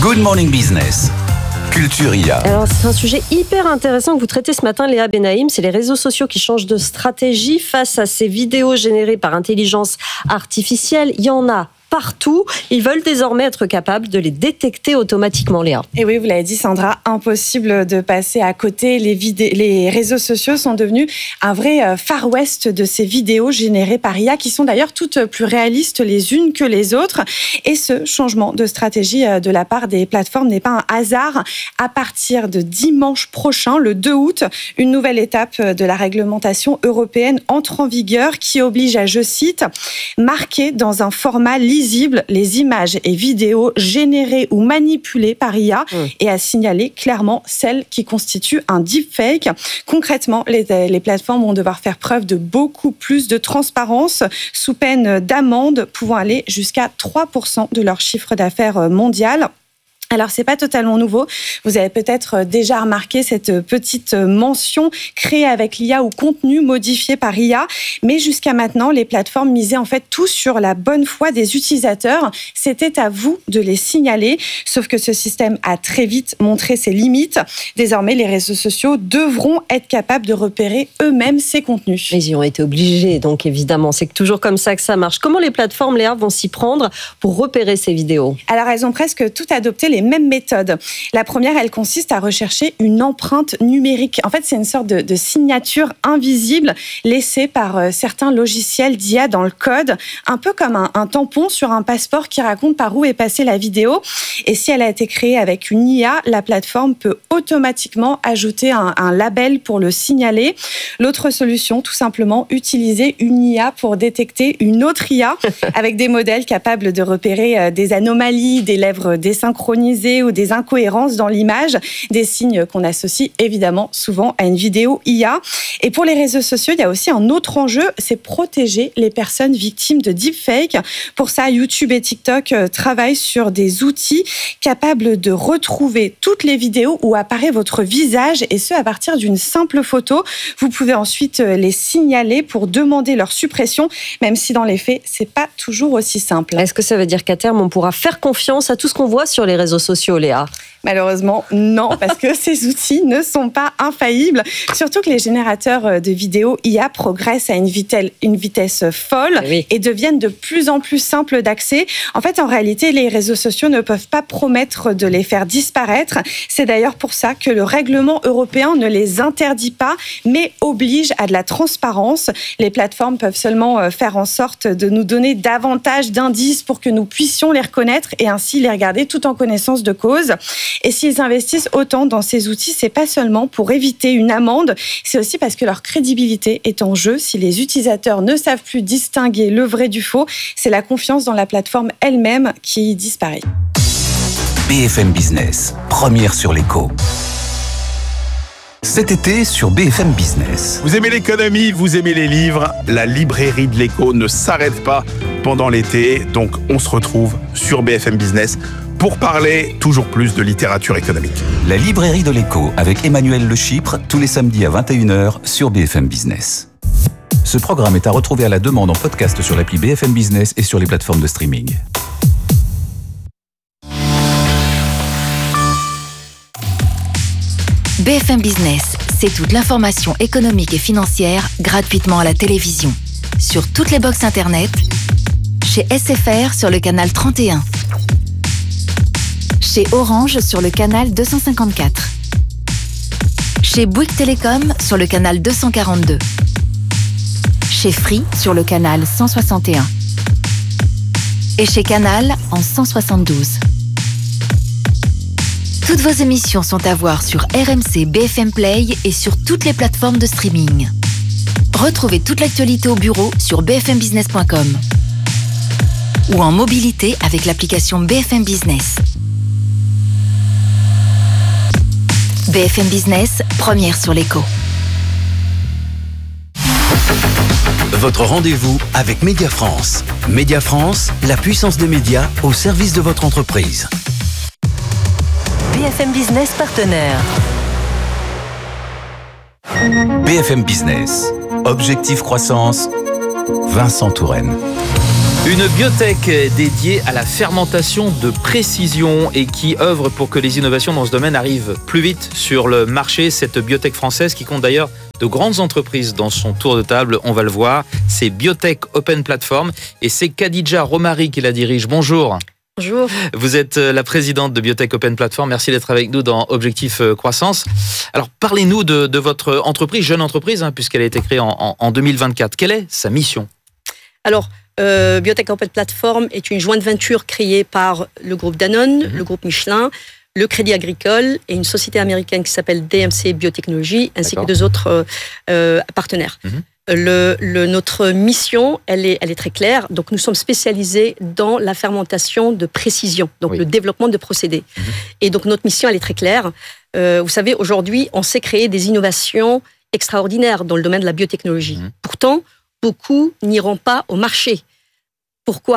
Good Morning Business. Culture IA. Alors, c'est un sujet hyper intéressant que vous traitez ce matin, Léa Benaïm. C'est les réseaux sociaux qui changent de stratégie face à ces vidéos générées par intelligence artificielle. Il y en a partout. Ils veulent désormais être capables de les détecter automatiquement, Léa. Et oui, vous l'avez dit, Sandra, impossible de passer à côté. Les réseaux sociaux sont devenus un vrai Far West de ces vidéos générées par IA, qui sont d'ailleurs toutes plus réalistes les unes que les autres. Et ce changement de stratégie de la part des plateformes n'est pas un hasard. À partir de dimanche prochain, le 2 août, une nouvelle étape de la réglementation européenne entre en vigueur qui oblige à, je cite, marquer dans un format lisible les images et vidéos générées ou manipulées par IA et à signaler clairement celles qui constituent un deepfake. Concrètement, les plateformes vont devoir faire preuve de beaucoup plus de transparence sous peine d'amende pouvant aller jusqu'à 3% de leur chiffre d'affaires mondial. Alors, c'est pas totalement nouveau. Vous avez peut-être déjà remarqué cette petite mention créée avec l'IA ou contenu modifié par IA. Mais jusqu'à maintenant, les plateformes misaient en fait tout sur la bonne foi des utilisateurs. C'était à vous de les signaler. Sauf que ce système a très vite montré ses limites. Désormais, les réseaux sociaux devront être capables de repérer eux-mêmes ces contenus. Ils y ont été obligés, donc évidemment. C'est toujours comme ça que ça marche. Comment les plateformes, Léa, vont s'y prendre pour repérer ces vidéos ? Alors, elles ont presque toutes adopté les mêmes méthodes. La première, elle consiste à rechercher une empreinte numérique. En fait, c'est une sorte de signature invisible laissée par certains logiciels d'IA dans le code, un peu comme un tampon sur un passeport qui raconte par où est passée la vidéo. Et si elle a été créée avec une IA, la plateforme peut automatiquement ajouter un label pour le signaler. L'autre solution, tout simplement, utiliser une IA pour détecter une autre IA avec des modèles capables de repérer des anomalies, des lèvres désynchronisées ou des incohérences dans l'image, des signes qu'on associe évidemment souvent à une vidéo IA. Et pour les réseaux sociaux, il y a aussi un autre enjeu, c'est protéger les personnes victimes de deepfake. Pour ça, YouTube et TikTok travaillent sur des outils capables de retrouver toutes les vidéos où apparaît votre visage, et ce à partir d'une simple photo. Vous pouvez ensuite les signaler pour demander leur suppression, même si dans les faits, c'est pas toujours aussi simple. Est-ce que ça veut dire qu'à terme, on pourra faire confiance à tout ce qu'on voit sur les réseaux sociaux, Léa ? Malheureusement, non, parce que ces outils ne sont pas infaillibles. Surtout que les générateurs de vidéos IA progressent à une vitesse folle et deviennent de plus en plus simples d'accès. En fait, en réalité, les réseaux sociaux ne peuvent pas promettre de les faire disparaître. C'est d'ailleurs pour ça que le règlement européen ne les interdit pas, mais oblige à de la transparence. Les plateformes peuvent seulement faire en sorte de nous donner davantage d'indices pour que nous puissions les reconnaître et ainsi les regarder tout en connaissance de cause. Et s'ils investissent autant dans ces outils, c'est pas seulement pour éviter une amende, c'est aussi parce que leur crédibilité est en jeu. Si les utilisateurs ne savent plus distinguer le vrai du faux, c'est la confiance dans la plateforme elle-même qui disparaît. BFM Business, première sur l'écho. Cet été sur BFM Business. Vous aimez l'économie, vous aimez les livres, la librairie de l'écho ne s'arrête pas pendant l'été, donc on se retrouve sur BFM Business pour parler toujours plus de littérature économique. La librairie de l'écho avec Emmanuel Le Chypre, tous les samedis à 21h sur BFM Business. Ce programme est à retrouver à la demande en podcast sur l'appli BFM Business et sur les plateformes de streaming. BFM Business, c'est toute l'information économique et financière gratuitement à la télévision. Sur toutes les box internet, chez SFR sur le canal 31. Chez Orange sur le canal 254. Chez Bouygues Télécom sur le canal 242. Chez Free sur le canal 161. Et chez Canal en 172. Toutes vos émissions sont à voir sur RMC BFM Play et sur toutes les plateformes de streaming. Retrouvez toute l'actualité au bureau sur bfmbusiness.com ou en mobilité avec l'application BFM Business. BFM Business, première sur l'écho. Votre rendez-vous avec Média France. Média France, la puissance des médias au service de votre entreprise. BFM Business partenaire. BFM Business, Objectif Croissance, Vincent Touraine. Une biotech dédiée à la fermentation de précision et qui œuvre pour que les innovations dans ce domaine arrivent plus vite sur le marché. Cette biotech française qui compte d'ailleurs de grandes entreprises dans son tour de table, on va le voir. C'est Biotech Open Platform et c'est Khadija Romari qui la dirige. Bonjour. Bonjour. Vous êtes la présidente de Biotech Open Platform. Merci d'être avec nous dans Objectif Croissance. Alors, parlez-nous de votre entreprise, jeune entreprise, puisqu'elle a été créée en 2024. Quelle est sa mission ? Alors, Biotech Open Platform est une joint venture créée par le groupe Danone, le groupe Michelin, le Crédit Agricole et une société américaine qui s'appelle DMC Biotechnology, ainsi que 2 autres partenaires. Notre mission, elle est très claire. Donc, nous sommes spécialisés dans la fermentation de précision, donc le développement de procédés. Et donc, notre mission, elle est très claire. Vous savez, aujourd'hui, on sait créer des innovations extraordinaires dans le domaine de la biotechnologie. Pourtant, beaucoup n'iront pas au marché. Pourquoi ?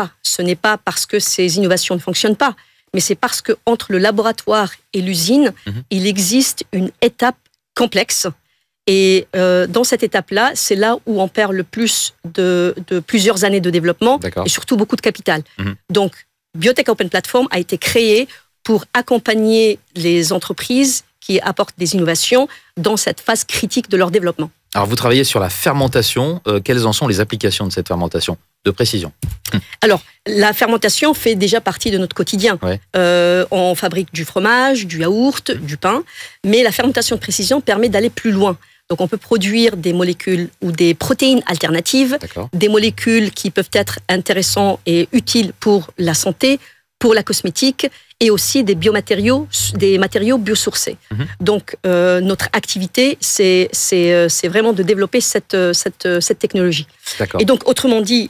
Ce n'est pas parce que ces innovations ne fonctionnent pas, mais c'est parce qu'entre le laboratoire et l'usine, il existe une étape complexe. Et dans cette étape-là, c'est là où on perd le plus de plusieurs années de développement et surtout beaucoup de capital. Donc, Biotech Open Platform a été créée pour accompagner les entreprises qui apportent des innovations dans cette phase critique de leur développement. Alors, vous travaillez sur la fermentation. Quelles en sont les applications de cette fermentation de précision ? Alors, la fermentation fait déjà partie de notre quotidien. On fabrique du fromage, du yaourt, du pain, mais la fermentation de précision permet d'aller plus loin. Donc, on peut produire des molécules ou des protéines alternatives, des molécules qui peuvent être intéressantes et utiles pour la santé, pour la cosmétique, et aussi des biomatériaux, des matériaux biosourcés. Donc, notre activité, c'est vraiment de développer cette technologie. Et donc, autrement dit,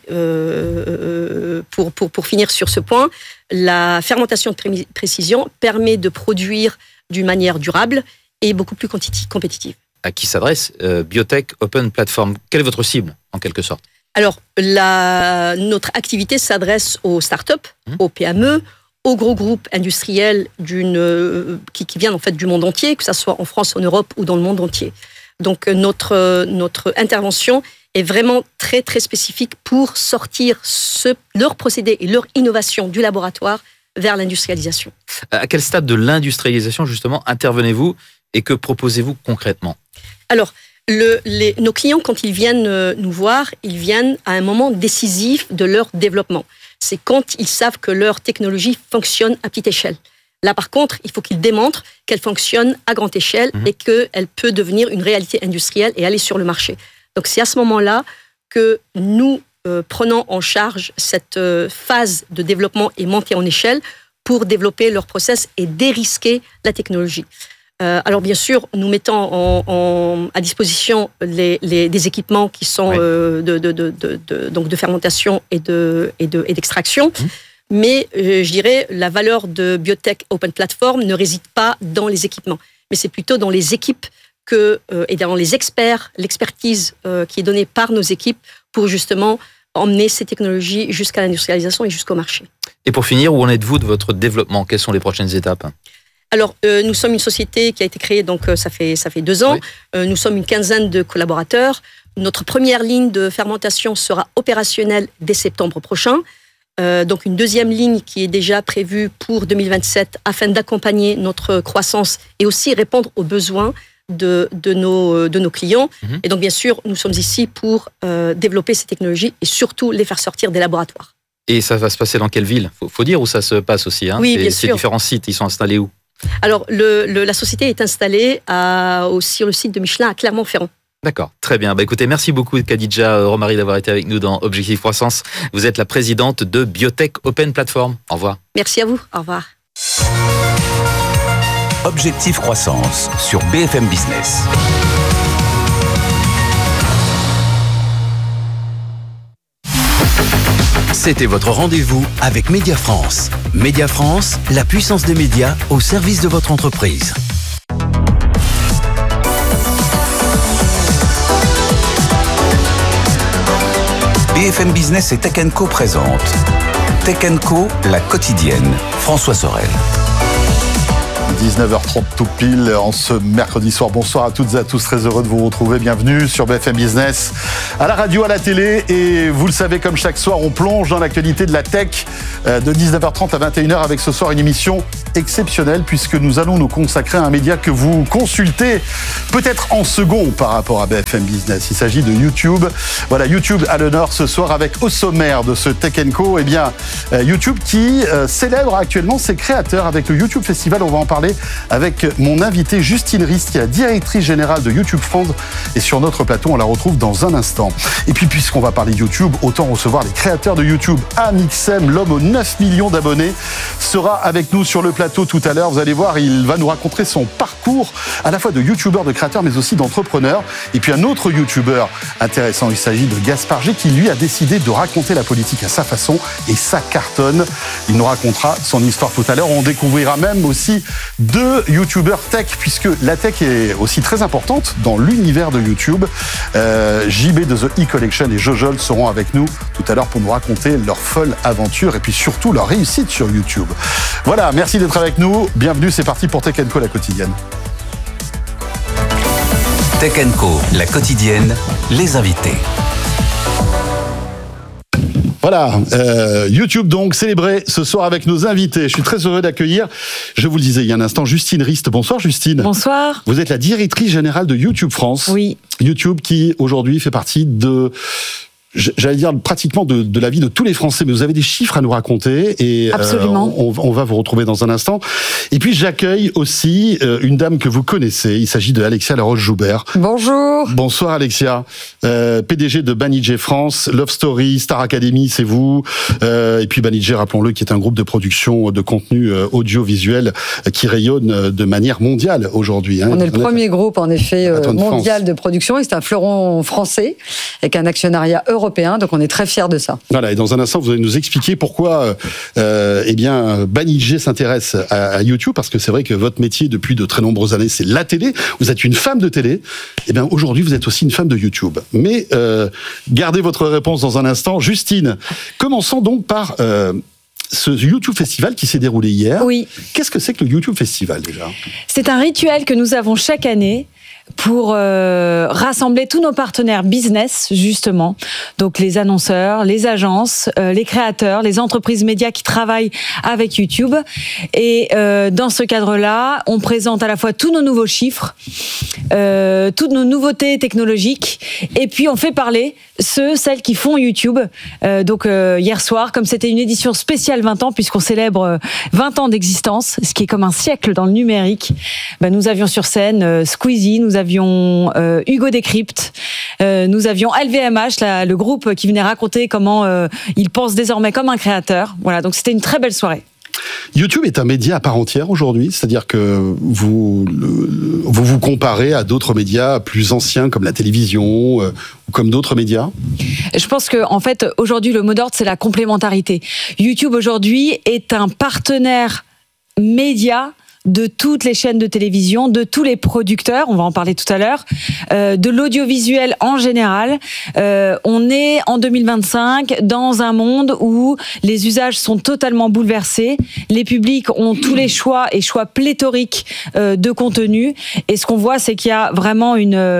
pour finir sur ce point, la fermentation de précision permet de produire d'une manière durable et beaucoup plus compétitive. À qui s'adresse Biotech Open Platform ? Quelle est votre cible, en quelque sorte ? Alors, notre activité s'adresse aux startups, aux PME, aux gros groupes industriels qui viennent en fait du monde entier, que ce soit en France, en Europe ou dans le monde entier. Donc, notre intervention est vraiment très, très spécifique pour sortir leurs procédés et leur innovation du laboratoire vers l'industrialisation. À quel stade de l'industrialisation, justement, intervenez-vous et que proposez-vous concrètement ? Alors, nos clients, quand ils viennent nous voir, ils viennent à un moment décisif de leur développement. C'est quand ils savent que leur technologie fonctionne à petite échelle. Là, par contre, il faut qu'ils démontrent qu'elle fonctionne à grande échelle et qu'elle peut devenir une réalité industrielle et aller sur le marché. Donc, c'est à ce moment-là que nous prenons en charge cette phase de développement et montée en échelle pour développer leur process et dérisquer la technologie. Alors bien sûr, nous mettons à disposition des équipements qui sont donc de fermentation et d'extraction. Mais je dirais la valeur de Biotech Open Platform ne réside pas dans les équipements, mais c'est plutôt dans les équipes et dans les experts, l'expertise qui est donnée par nos équipes pour justement emmener ces technologies jusqu'à l'industrialisation et jusqu'au marché. Et pour finir, où en êtes-vous de votre développement ? Quelles sont les prochaines étapes ? Alors, nous sommes une société qui a été créée, donc ça fait 2 ans. Nous sommes une quinzaine de collaborateurs. Notre première ligne de fermentation sera opérationnelle dès septembre prochain. Donc, une deuxième ligne qui est déjà prévue pour 2027 afin d'accompagner notre croissance et aussi répondre aux besoins de nos clients. Et donc, bien sûr, nous sommes ici pour développer ces technologies et surtout les faire sortir des laboratoires. Et ça va se passer dans quelle ville ? Faut dire où ça se passe aussi. Oui, bien sûr. Ces différents sites, ils sont installés où ? Alors, la société est installée sur le site de Michelin à Clermont-Ferrand. D'accord, très bien. Écoutez, merci beaucoup Khadija Romari d'avoir été avec nous dans Objectif Croissance. Vous êtes la présidente de Biotech Open Platform. Au revoir. Merci à vous. Au revoir. Objectif Croissance sur BFM Business. C'était votre rendez-vous avec Média France. Média France, la puissance des médias au service de votre entreprise. BFM Business et Tech & Co présente Tech & Co, la quotidienne. François Sorel. 19h30 tout pile en ce mercredi soir. Bonsoir à toutes et à tous, très heureux de vous retrouver. Bienvenue sur BFM Business, à la radio, à la télé. Et vous le savez, comme chaque soir, on plonge dans l'actualité de la tech de 19h30 à 21h avec ce soir une émission exceptionnelle puisque nous allons nous consacrer à un média que vous consultez peut-être en second par rapport à BFM Business. Il s'agit de YouTube. Voilà, YouTube à l'honneur ce soir avec au sommaire de ce Tech & Co, YouTube qui célèbre actuellement ses créateurs avec le YouTube Festival. On va en parler avec mon invité Justine Rist, qui est la directrice générale de YouTube France. Et sur notre plateau, on la retrouve dans un instant. Et puis, puisqu'on va parler YouTube, autant recevoir les créateurs de YouTube. Amixem, l'homme aux 9 millions d'abonnés, sera avec nous sur le plateau tout à l'heure. Vous allez voir, il va nous raconter son parcours à la fois de YouTubeur, de créateur, mais aussi d'entrepreneur. Et puis un autre YouTubeur intéressant, il s'agit de Gaspard G, qui lui a décidé de raconter la politique à sa façon et ça cartonne. Il nous racontera son histoire tout à l'heure. On découvrira même aussi deux YouTubeurs tech, puisque la tech est aussi très importante dans l'univers de YouTube. JB de The E-Collection et Jojol seront avec nous tout à l'heure pour nous raconter leur folle aventure et puis surtout leur réussite sur YouTube. Voilà, merci d'être avec nous. Bienvenue, c'est parti pour Tech & Co, la quotidienne. Tech & Co, la quotidienne, les invités. Voilà, YouTube donc célébré ce soir avec nos invités. Je suis très heureux d'accueillir, je vous le disais il y a un instant, Justine Rist. Bonsoir Justine. Bonsoir. Vous êtes la directrice générale de YouTube France. Oui. YouTube qui aujourd'hui fait partie de... J'allais dire pratiquement de la vie de tous les Français, mais vous avez des chiffres à nous raconter et absolument. On va vous retrouver dans un instant. Et puis j'accueille aussi une dame que vous connaissez. Il s'agit de Alexia Laroche-Joubert. Bonjour. Bonsoir Alexia, PDG de Banijé France, Love Story, Star Academy, c'est vous. Et puis Banijé, rappelons-le, qui est un groupe de production de contenu audiovisuel qui rayonne de manière mondiale aujourd'hui. On est le premier groupe en effet mondial de production et c'est un fleuron français avec un actionnariat européen, donc on est très fiers de ça. Voilà, et dans un instant, vous allez nous expliquer pourquoi Banijé s'intéresse à YouTube, parce que c'est vrai que votre métier depuis de très nombreuses années, c'est la télé. Vous êtes une femme de télé. Et bien aujourd'hui, vous êtes aussi une femme de YouTube. Mais gardez votre réponse dans un instant. Justine, commençons donc par ce YouTube Festival qui s'est déroulé hier. Oui. Qu'est-ce que c'est que le YouTube Festival déjà ? C'est un rituel que nous avons chaque année pour rassembler tous nos partenaires business, justement. Donc les annonceurs, les agences, les créateurs, les entreprises médias qui travaillent avec YouTube. Et dans ce cadre-là, on présente à la fois tous nos nouveaux chiffres, toutes nos nouveautés technologiques, et puis on fait parler celles qui font YouTube. Donc hier soir, comme c'était une édition spéciale 20 ans, puisqu'on célèbre 20 ans d'existence, ce qui est comme un siècle dans le numérique, nous avions sur scène Squeezie, nous avions Hugo Décrypte, nous avions LVMH, le groupe qui venait raconter comment il pense désormais comme un créateur. Voilà, donc c'était une très belle soirée. YouTube est un média à part entière aujourd'hui, c'est-à-dire que vous comparez à d'autres médias plus anciens comme la télévision ou comme d'autres médias ? Je pense que en fait aujourd'hui le mot d'ordre c'est la complémentarité. YouTube aujourd'hui est un partenaire média de toutes les chaînes de télévision, de tous les producteurs, on va en parler tout à l'heure, de l'audiovisuel en général. On est en 2025 dans un monde où les usages sont totalement bouleversés, les publics ont tous les choix et choix pléthoriques de contenu, et ce qu'on voit c'est qu'il y a vraiment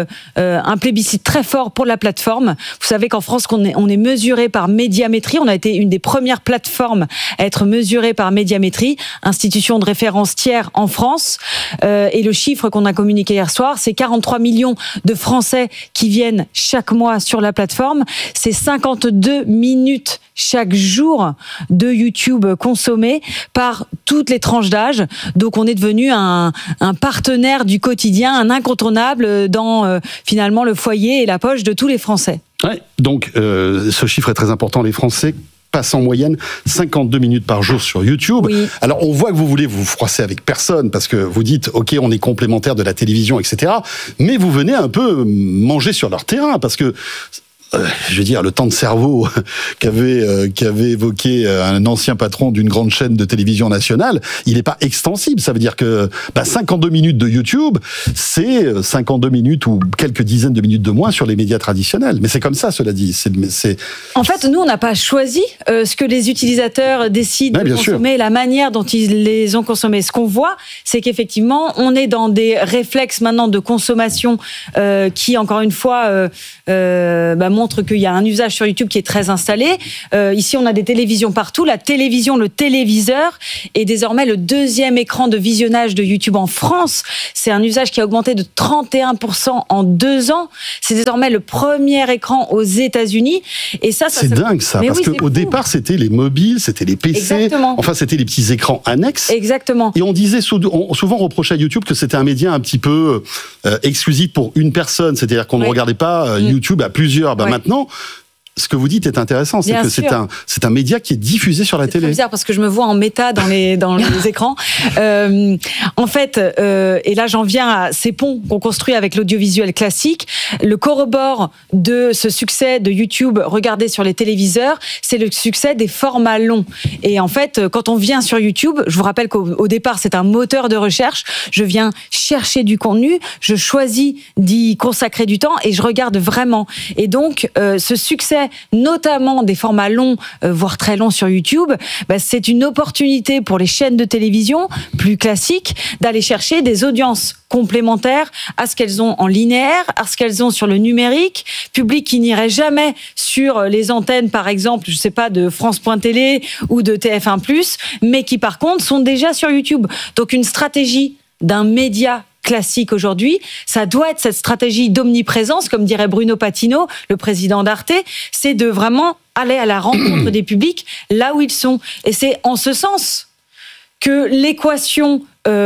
un plébiscite très fort pour la plateforme. Vous savez qu'en France on est mesuré par Médiamétrie, on a été une des premières plateformes à être mesurée par Médiamétrie, institution de référence tiers en France, et le chiffre qu'on a communiqué hier soir, c'est 43 millions de Français qui viennent chaque mois sur la plateforme, c'est 52 minutes chaque jour de YouTube consommé par toutes les tranches d'âge, donc on est devenu un partenaire du quotidien, un incontournable dans finalement le foyer et la poche de tous les Français. Ouais, donc ce chiffre est très important, les Français passe en moyenne 52 minutes par jour sur YouTube. Oui. Alors, on voit que vous voulez vous froisser avec personne parce que vous dites, OK, on est complémentaire de la télévision, etc. Mais vous venez un peu manger sur leur terrain parce que je veux dire, le temps de cerveau qu'avait évoqué un ancien patron d'une grande chaîne de télévision nationale, il n'est pas extensible. Ça veut dire que 52 minutes de YouTube, c'est 52 minutes ou quelques dizaines de minutes de moins sur les médias traditionnels. Mais c'est comme ça, cela dit. En fait, nous, on n'a pas choisi ce que les utilisateurs décident de consommer, la manière dont ils les ont consommés. Ce qu'on voit, c'est qu'effectivement, on est dans des réflexes maintenant de consommation qui, encore une fois, montre qu'il y a un usage sur YouTube qui est très installé. Ici, on a des télévisions partout. La télévision, le téléviseur est désormais le deuxième écran de visionnage de YouTube en France. C'est un usage qui a augmenté de 31% en 2 ans. C'est désormais le premier écran aux États-Unis. Et ça c'est dingue, ça. Parce qu'au départ, c'était les mobiles, c'était les PC. Exactement. Enfin, c'était les petits écrans annexes. Exactement. Et on disait souvent reprochait à YouTube que c'était un média un petit peu exclusif pour une personne. C'est-à-dire qu'on ne regardait pas YouTube à plusieurs. Maintenant, ce que vous dites est intéressant, c'est que c'est un média qui est diffusé sur la télé. C'est bizarre parce que je me vois en méta dans les écrans. En fait, et là j'en viens à ces ponts qu'on construit avec l'audiovisuel classique. Le correbore de ce succès de YouTube regardé sur les téléviseurs, c'est le succès des formats longs. Et en fait, quand on vient sur YouTube, je vous rappelle qu'au départ c'est un moteur de recherche. Je viens chercher du contenu, je choisis d'y consacrer du temps et je regarde vraiment. Et donc ce succès, notamment des formats longs, voire très longs sur YouTube, c'est une opportunité pour les chaînes de télévision plus classiques d'aller chercher des audiences complémentaires à ce qu'elles ont en linéaire, à ce qu'elles ont sur le numérique, public qui n'irait jamais sur les antennes, par exemple, je sais pas, de France.tv ou de TF1+, mais qui par contre sont déjà sur YouTube. Donc une stratégie d'un média classique aujourd'hui, ça doit être cette stratégie d'omniprésence, comme dirait Bruno Patino, le président d'Arte, c'est de vraiment aller à la rencontre des publics là où ils sont. Et c'est en ce sens que l'équation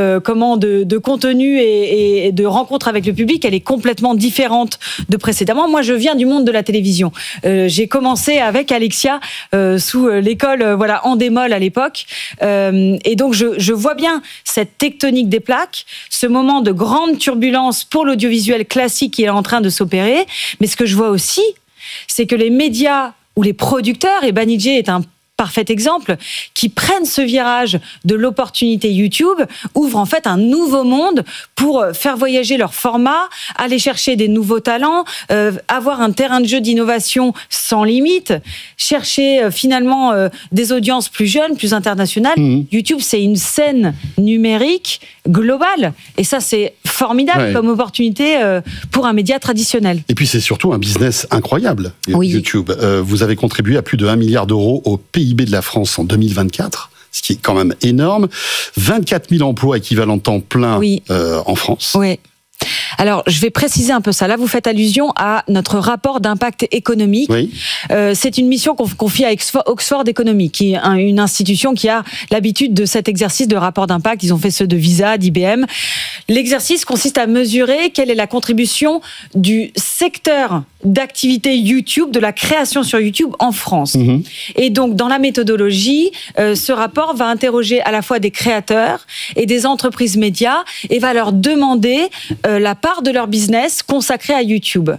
de contenu et de rencontre avec le public, elle est complètement différente de précédemment. Moi, je viens du monde de la télévision. J'ai commencé avec Alexia sous l'école Endemol à l'époque. Et donc, je vois bien cette tectonique des plaques, ce moment de grande turbulence pour l'audiovisuel classique qui est en train de s'opérer. Mais ce que je vois aussi, c'est que les médias ou les producteurs, et Banijé est un parfait exemple, qui prennent ce virage de l'opportunité YouTube, ouvrent en fait un nouveau monde pour faire voyager leur format, aller chercher des nouveaux talents, avoir un terrain de jeu d'innovation sans limite, chercher finalement des audiences plus jeunes, plus internationales. YouTube, c'est une scène numérique globale. Et ça, c'est formidable comme opportunité pour un média traditionnel. Et puis, c'est surtout un business incroyable, YouTube. Vous avez contribué à plus de 1 milliard d'euros au PIB de la France en 2024, ce qui est quand même énorme. 24 000 emplois équivalents temps plein en France. Oui. Alors, je vais préciser un peu ça. Là, vous faites allusion à notre rapport d'impact économique. C'est une mission qu'on confie à Oxford Economics, qui est une institution qui a l'habitude de cet exercice de rapport d'impact. Ils ont fait ceux de Visa, d'IBM. L'exercice consiste à mesurer quelle est la contribution du secteur d'activité YouTube, de la création sur YouTube en France. Et donc, dans la méthodologie, ce rapport va interroger à la fois des créateurs et des entreprises médias et va leur demander la part de leur business consacrée à YouTube.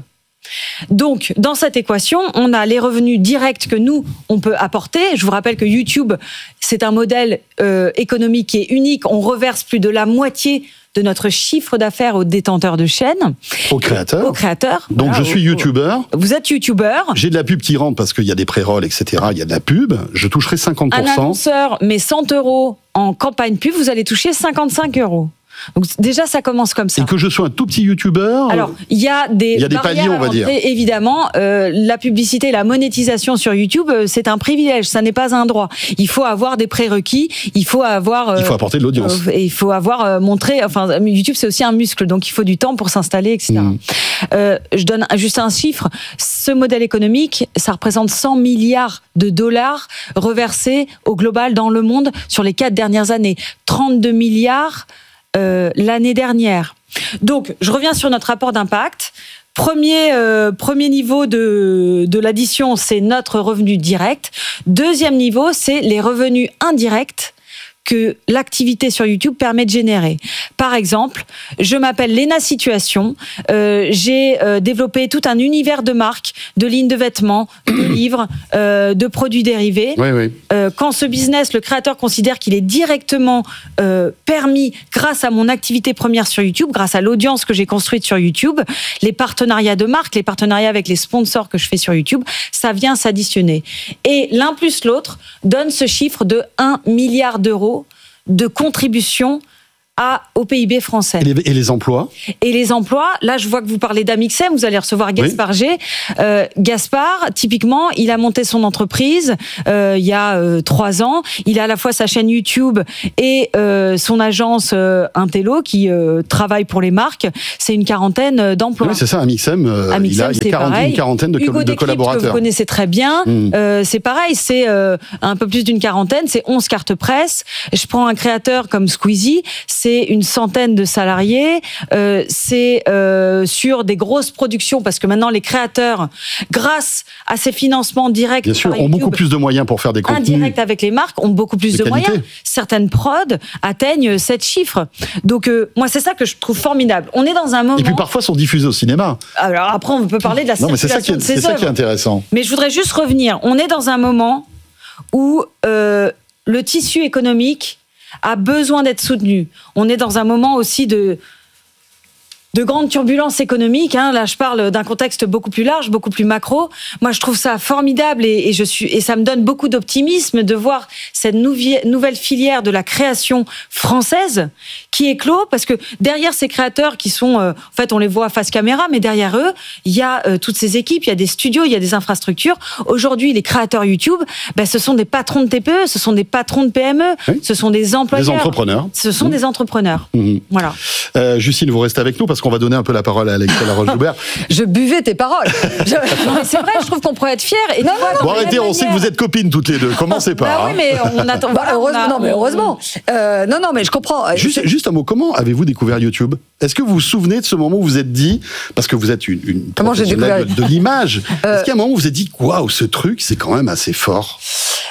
Donc, dans cette équation, on a les revenus directs que nous, on peut apporter. Je vous rappelle que YouTube, c'est un modèle économique qui est unique. On reverse plus de la moitié de notre chiffre d'affaires aux détenteurs de chaînes. Aux créateurs. Aux créateurs. Donc, je suis youtubeur. Vous êtes youtubeur. J'ai de la pub qui rentre parce qu'il y a des pré-rolls, etc. Il y a de la pub. Je toucherai 50%. Un annonceur met 100 € en campagne pub, vous allez toucher 55 €. Donc déjà, ça commence comme ça. Et que je sois un tout petit youtubeur. Alors, il y a des paliers, on va dire. Évidemment, la publicité, la monétisation sur YouTube, c'est un privilège, ça n'est pas un droit. Il faut avoir des prérequis, il faut avoir. Il faut apporter de l'audience. Et il faut avoir montré. Enfin, YouTube, c'est aussi un muscle, donc il faut du temps pour s'installer, etc. Je donne juste un chiffre. Ce modèle économique, ça représente 100 milliards de dollars reversés au global dans le monde sur les 4 dernières années. 32 milliards. L'année dernière. Donc, je reviens sur notre rapport d'impact. Premier niveau de l'addition, c'est notre revenu direct. Deuxième niveau, c'est les revenus indirects que l'activité sur YouTube permet de générer. Par exemple, je m'appelle Léna Situation, j'ai développé tout un univers de marques, de lignes de vêtements, de livres, de produits dérivés. Oui. Quand ce business, le créateur considère qu'il est directement permis grâce à mon activité première sur YouTube, grâce à l'audience que j'ai construite sur YouTube, les partenariats de marques, les partenariats avec les sponsors que je fais sur YouTube, ça vient s'additionner. Et l'un plus l'autre donne ce chiffre de 1 milliard d'euros de contribution au PIB français. Et les emplois ? Et les emplois, là je vois que vous parlez d'Amixem, vous allez recevoir Gaspard G. Gaspard, typiquement, il a monté son entreprise il y a 3 ans. Il a à la fois sa chaîne YouTube et son agence Intello qui travaille pour les marques. C'est une quarantaine d'emplois. Oui, c'est ça, Amixem, il a une quarantaine de collaborateurs. Que vous connaissez très bien, c'est pareil, c'est un peu plus d'une quarantaine, c'est 11 cartes presse. Je prends un créateur comme Squeezie, c'est une centaine de salariés, c'est sur des grosses productions, parce que maintenant les créateurs, grâce à ces financements directs, bien sûr, ont beaucoup plus de moyens pour faire des contenus. Indirects avec les marques, ont beaucoup plus de moyens. Certaines prods atteignent 7 chiffres. Donc moi, c'est ça que je trouve formidable. On est dans un moment... Et puis parfois sont diffusés au cinéma. Alors après, on peut parler de la circulation de ces œuvres. C'est ça qui est intéressant. Mais je voudrais juste revenir. On est dans un moment où le tissu économique a besoin d'être soutenu. On est dans un moment aussi de grandes turbulences économiques. Là, je parle d'un contexte beaucoup plus large, beaucoup plus macro. Moi, je trouve ça formidable et ça me donne beaucoup d'optimisme de voir cette nouvelle filière de la création française qui éclot, parce que derrière ces créateurs qui sont, en fait, on les voit face caméra, mais derrière eux, il y a toutes ces équipes, il y a des studios, il y a des infrastructures. Aujourd'hui, les créateurs YouTube, ce sont des patrons de TPE, ce sont des patrons de PME, ce sont des employeurs. Des entrepreneurs. Ce sont des entrepreneurs. Voilà. Justine, vous restez avec nous parce qu'on va donner un peu la parole à Alexia Laroche-Joubert. Je buvais tes paroles. Non, c'est vrai, je trouve qu'on pourrait être fiers. Et non, bon, arrêtez, on sait que vous êtes copines toutes les deux. Commencez pas. Oui, mais on attend. Heureusement. Non, mais je comprends. Juste un mot. Comment avez-vous découvert YouTube ? Est-ce que vous vous souvenez de ce moment où vous vous êtes dit, parce que vous êtes une professionnelle de l'image, est-ce qu'il y a un moment où vous vous êtes dit, waouh, ce truc, c'est quand même assez fort ?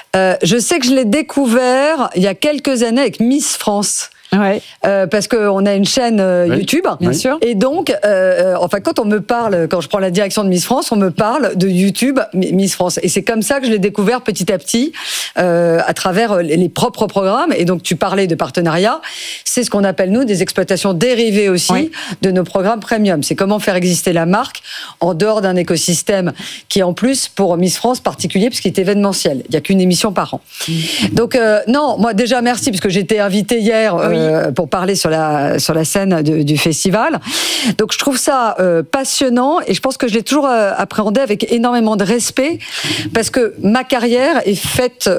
Je sais que je l'ai découvert il y a quelques années avec Miss France. Ouais. Parce qu'on a une chaîne YouTube, bien sûr. Et donc, quand on me parle, quand je prends la direction de Miss France, on me parle de YouTube Miss France. Et c'est comme ça que je l'ai découvert petit à petit, à travers les propres programmes. Et donc, tu parlais de partenariat. C'est ce qu'on appelle, nous, des exploitations dérivées aussi de nos programmes premium. C'est comment faire exister la marque en dehors d'un écosystème qui est en plus, pour Miss France, particulier, parce qu'il est événementiel. Il n'y a qu'une émission par an. Donc, non, moi, déjà, merci, parce que j'ai été invitée hier pour parler sur la scène du festival. Donc, je trouve ça passionnant et je pense que je l'ai toujours appréhendé avec énormément de respect parce que ma carrière est faite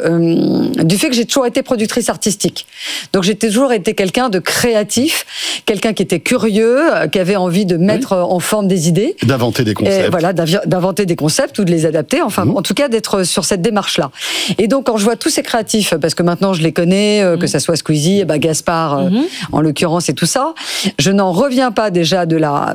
du fait que j'ai toujours été productrice artistique. Donc, j'ai toujours été quelqu'un de créatif, quelqu'un qui était curieux, qui avait envie de mettre en forme des idées. D'inventer des concepts. Et voilà, d'inventer des concepts ou de les adapter. Enfin, en tout cas, d'être sur cette démarche-là. Et donc, quand je vois tous ces créatifs, parce que maintenant, je les connais, que ça soit Squeezie, Gaspard, en l'occurrence, et tout ça, je n'en reviens pas déjà de la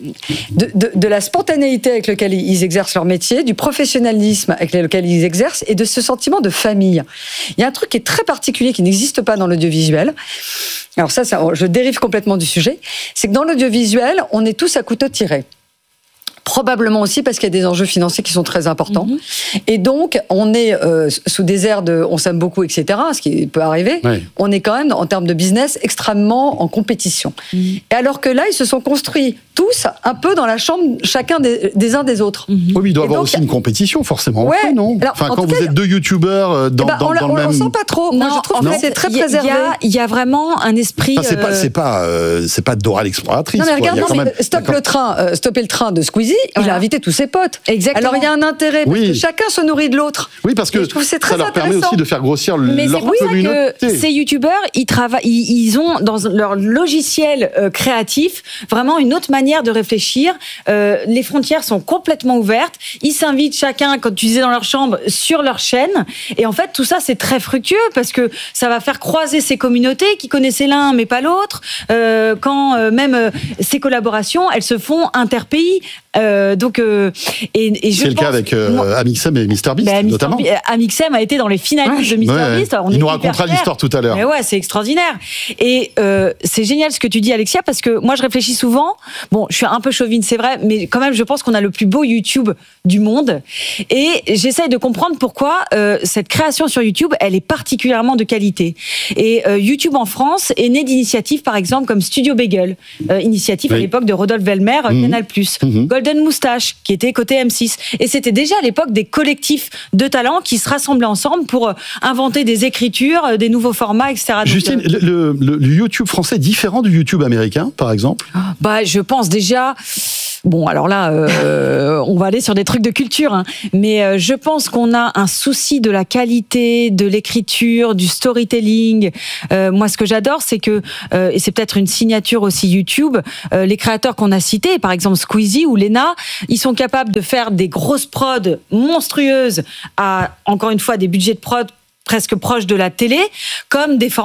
spontanéité avec laquelle ils exercent leur métier, du professionnalisme avec lequel ils exercent, et de ce sentiment de famille. Il y a un truc qui est très particulier, qui n'existe pas dans l'audiovisuel. Alors ça, je dérive complètement du sujet. C'est que dans l'audiovisuel, on est tous à couteau tiré. Probablement aussi parce qu'il y a des enjeux financiers qui sont très importants. Et donc, on est sous des airs de « on s'aime beaucoup », etc., ce qui peut arriver. On est quand même, en termes de business, extrêmement en compétition. Et alors que là, ils se sont construits tous un peu dans la chambre, chacun des uns des autres. Oui, mais il doit y avoir aussi une compétition, forcément. Non. Alors, enfin, quand vous êtes deux youtubeurs dans le même... On le sent pas trop. Moi, je trouve que c'est très préservé. Il y a vraiment un esprit... C'est pas Dora l'exploratrice. Non, mais regarde, Stopper le train de Squeezie, il a invité tous ses potes. Exactement. Alors il y a un intérêt, parce que chacun se nourrit de l'autre. Oui, parce que ça leur permet aussi de faire grossir leur communauté. Mais c'est pour ça que ces youtubeurs, ils ont dans leur logiciel créatif vraiment une autre manière de réfléchir. Les frontières sont complètement ouvertes. Ils s'invitent chacun, comme tu disais, dans leur chambre, sur leur chaîne. Et en fait, tout ça, c'est très fructueux parce que ça va faire croiser ces communautés qui connaissaient l'un mais pas l'autre. Quand même ces collaborations, elles se font interpays. Donc, et je c'est le cas avec Amixem et MrBeast, notamment. Amixem a été dans les finalistes de MrBeast. Il nous racontera l'histoire tout à l'heure. Mais ouais, c'est extraordinaire. Et c'est génial ce que tu dis, Alexia, parce que moi, je réfléchis souvent. Bon, je suis un peu chauvine, c'est vrai, mais quand même, je pense qu'on a le plus beau YouTube du monde. Et j'essaye de comprendre pourquoi cette création sur YouTube, elle est particulièrement de qualité. Et YouTube en France est né d'initiatives, par exemple, comme Studio Bagel, initiative à l'époque de Rodolphe Velmer, Canal+, Golden Moustache, qui était côté M6. Et c'était déjà à l'époque des collectifs de talents qui se rassemblaient ensemble pour inventer des écritures, des nouveaux formats, etc. Donc, Justine, le YouTube français est différent du YouTube américain, par exemple ? Je pense déjà... Bon, alors là, on va aller sur des trucs de culture, hein. Mais je pense qu'on a un souci de la qualité, de l'écriture, du storytelling. Moi, ce que j'adore, c'est que, et c'est peut-être une signature aussi YouTube, les créateurs qu'on a cités, par exemple Squeezie ou Lena, ils sont capables de faire des grosses prods monstrueuses à, encore une fois, des budgets de prod presque proches de la télé, comme des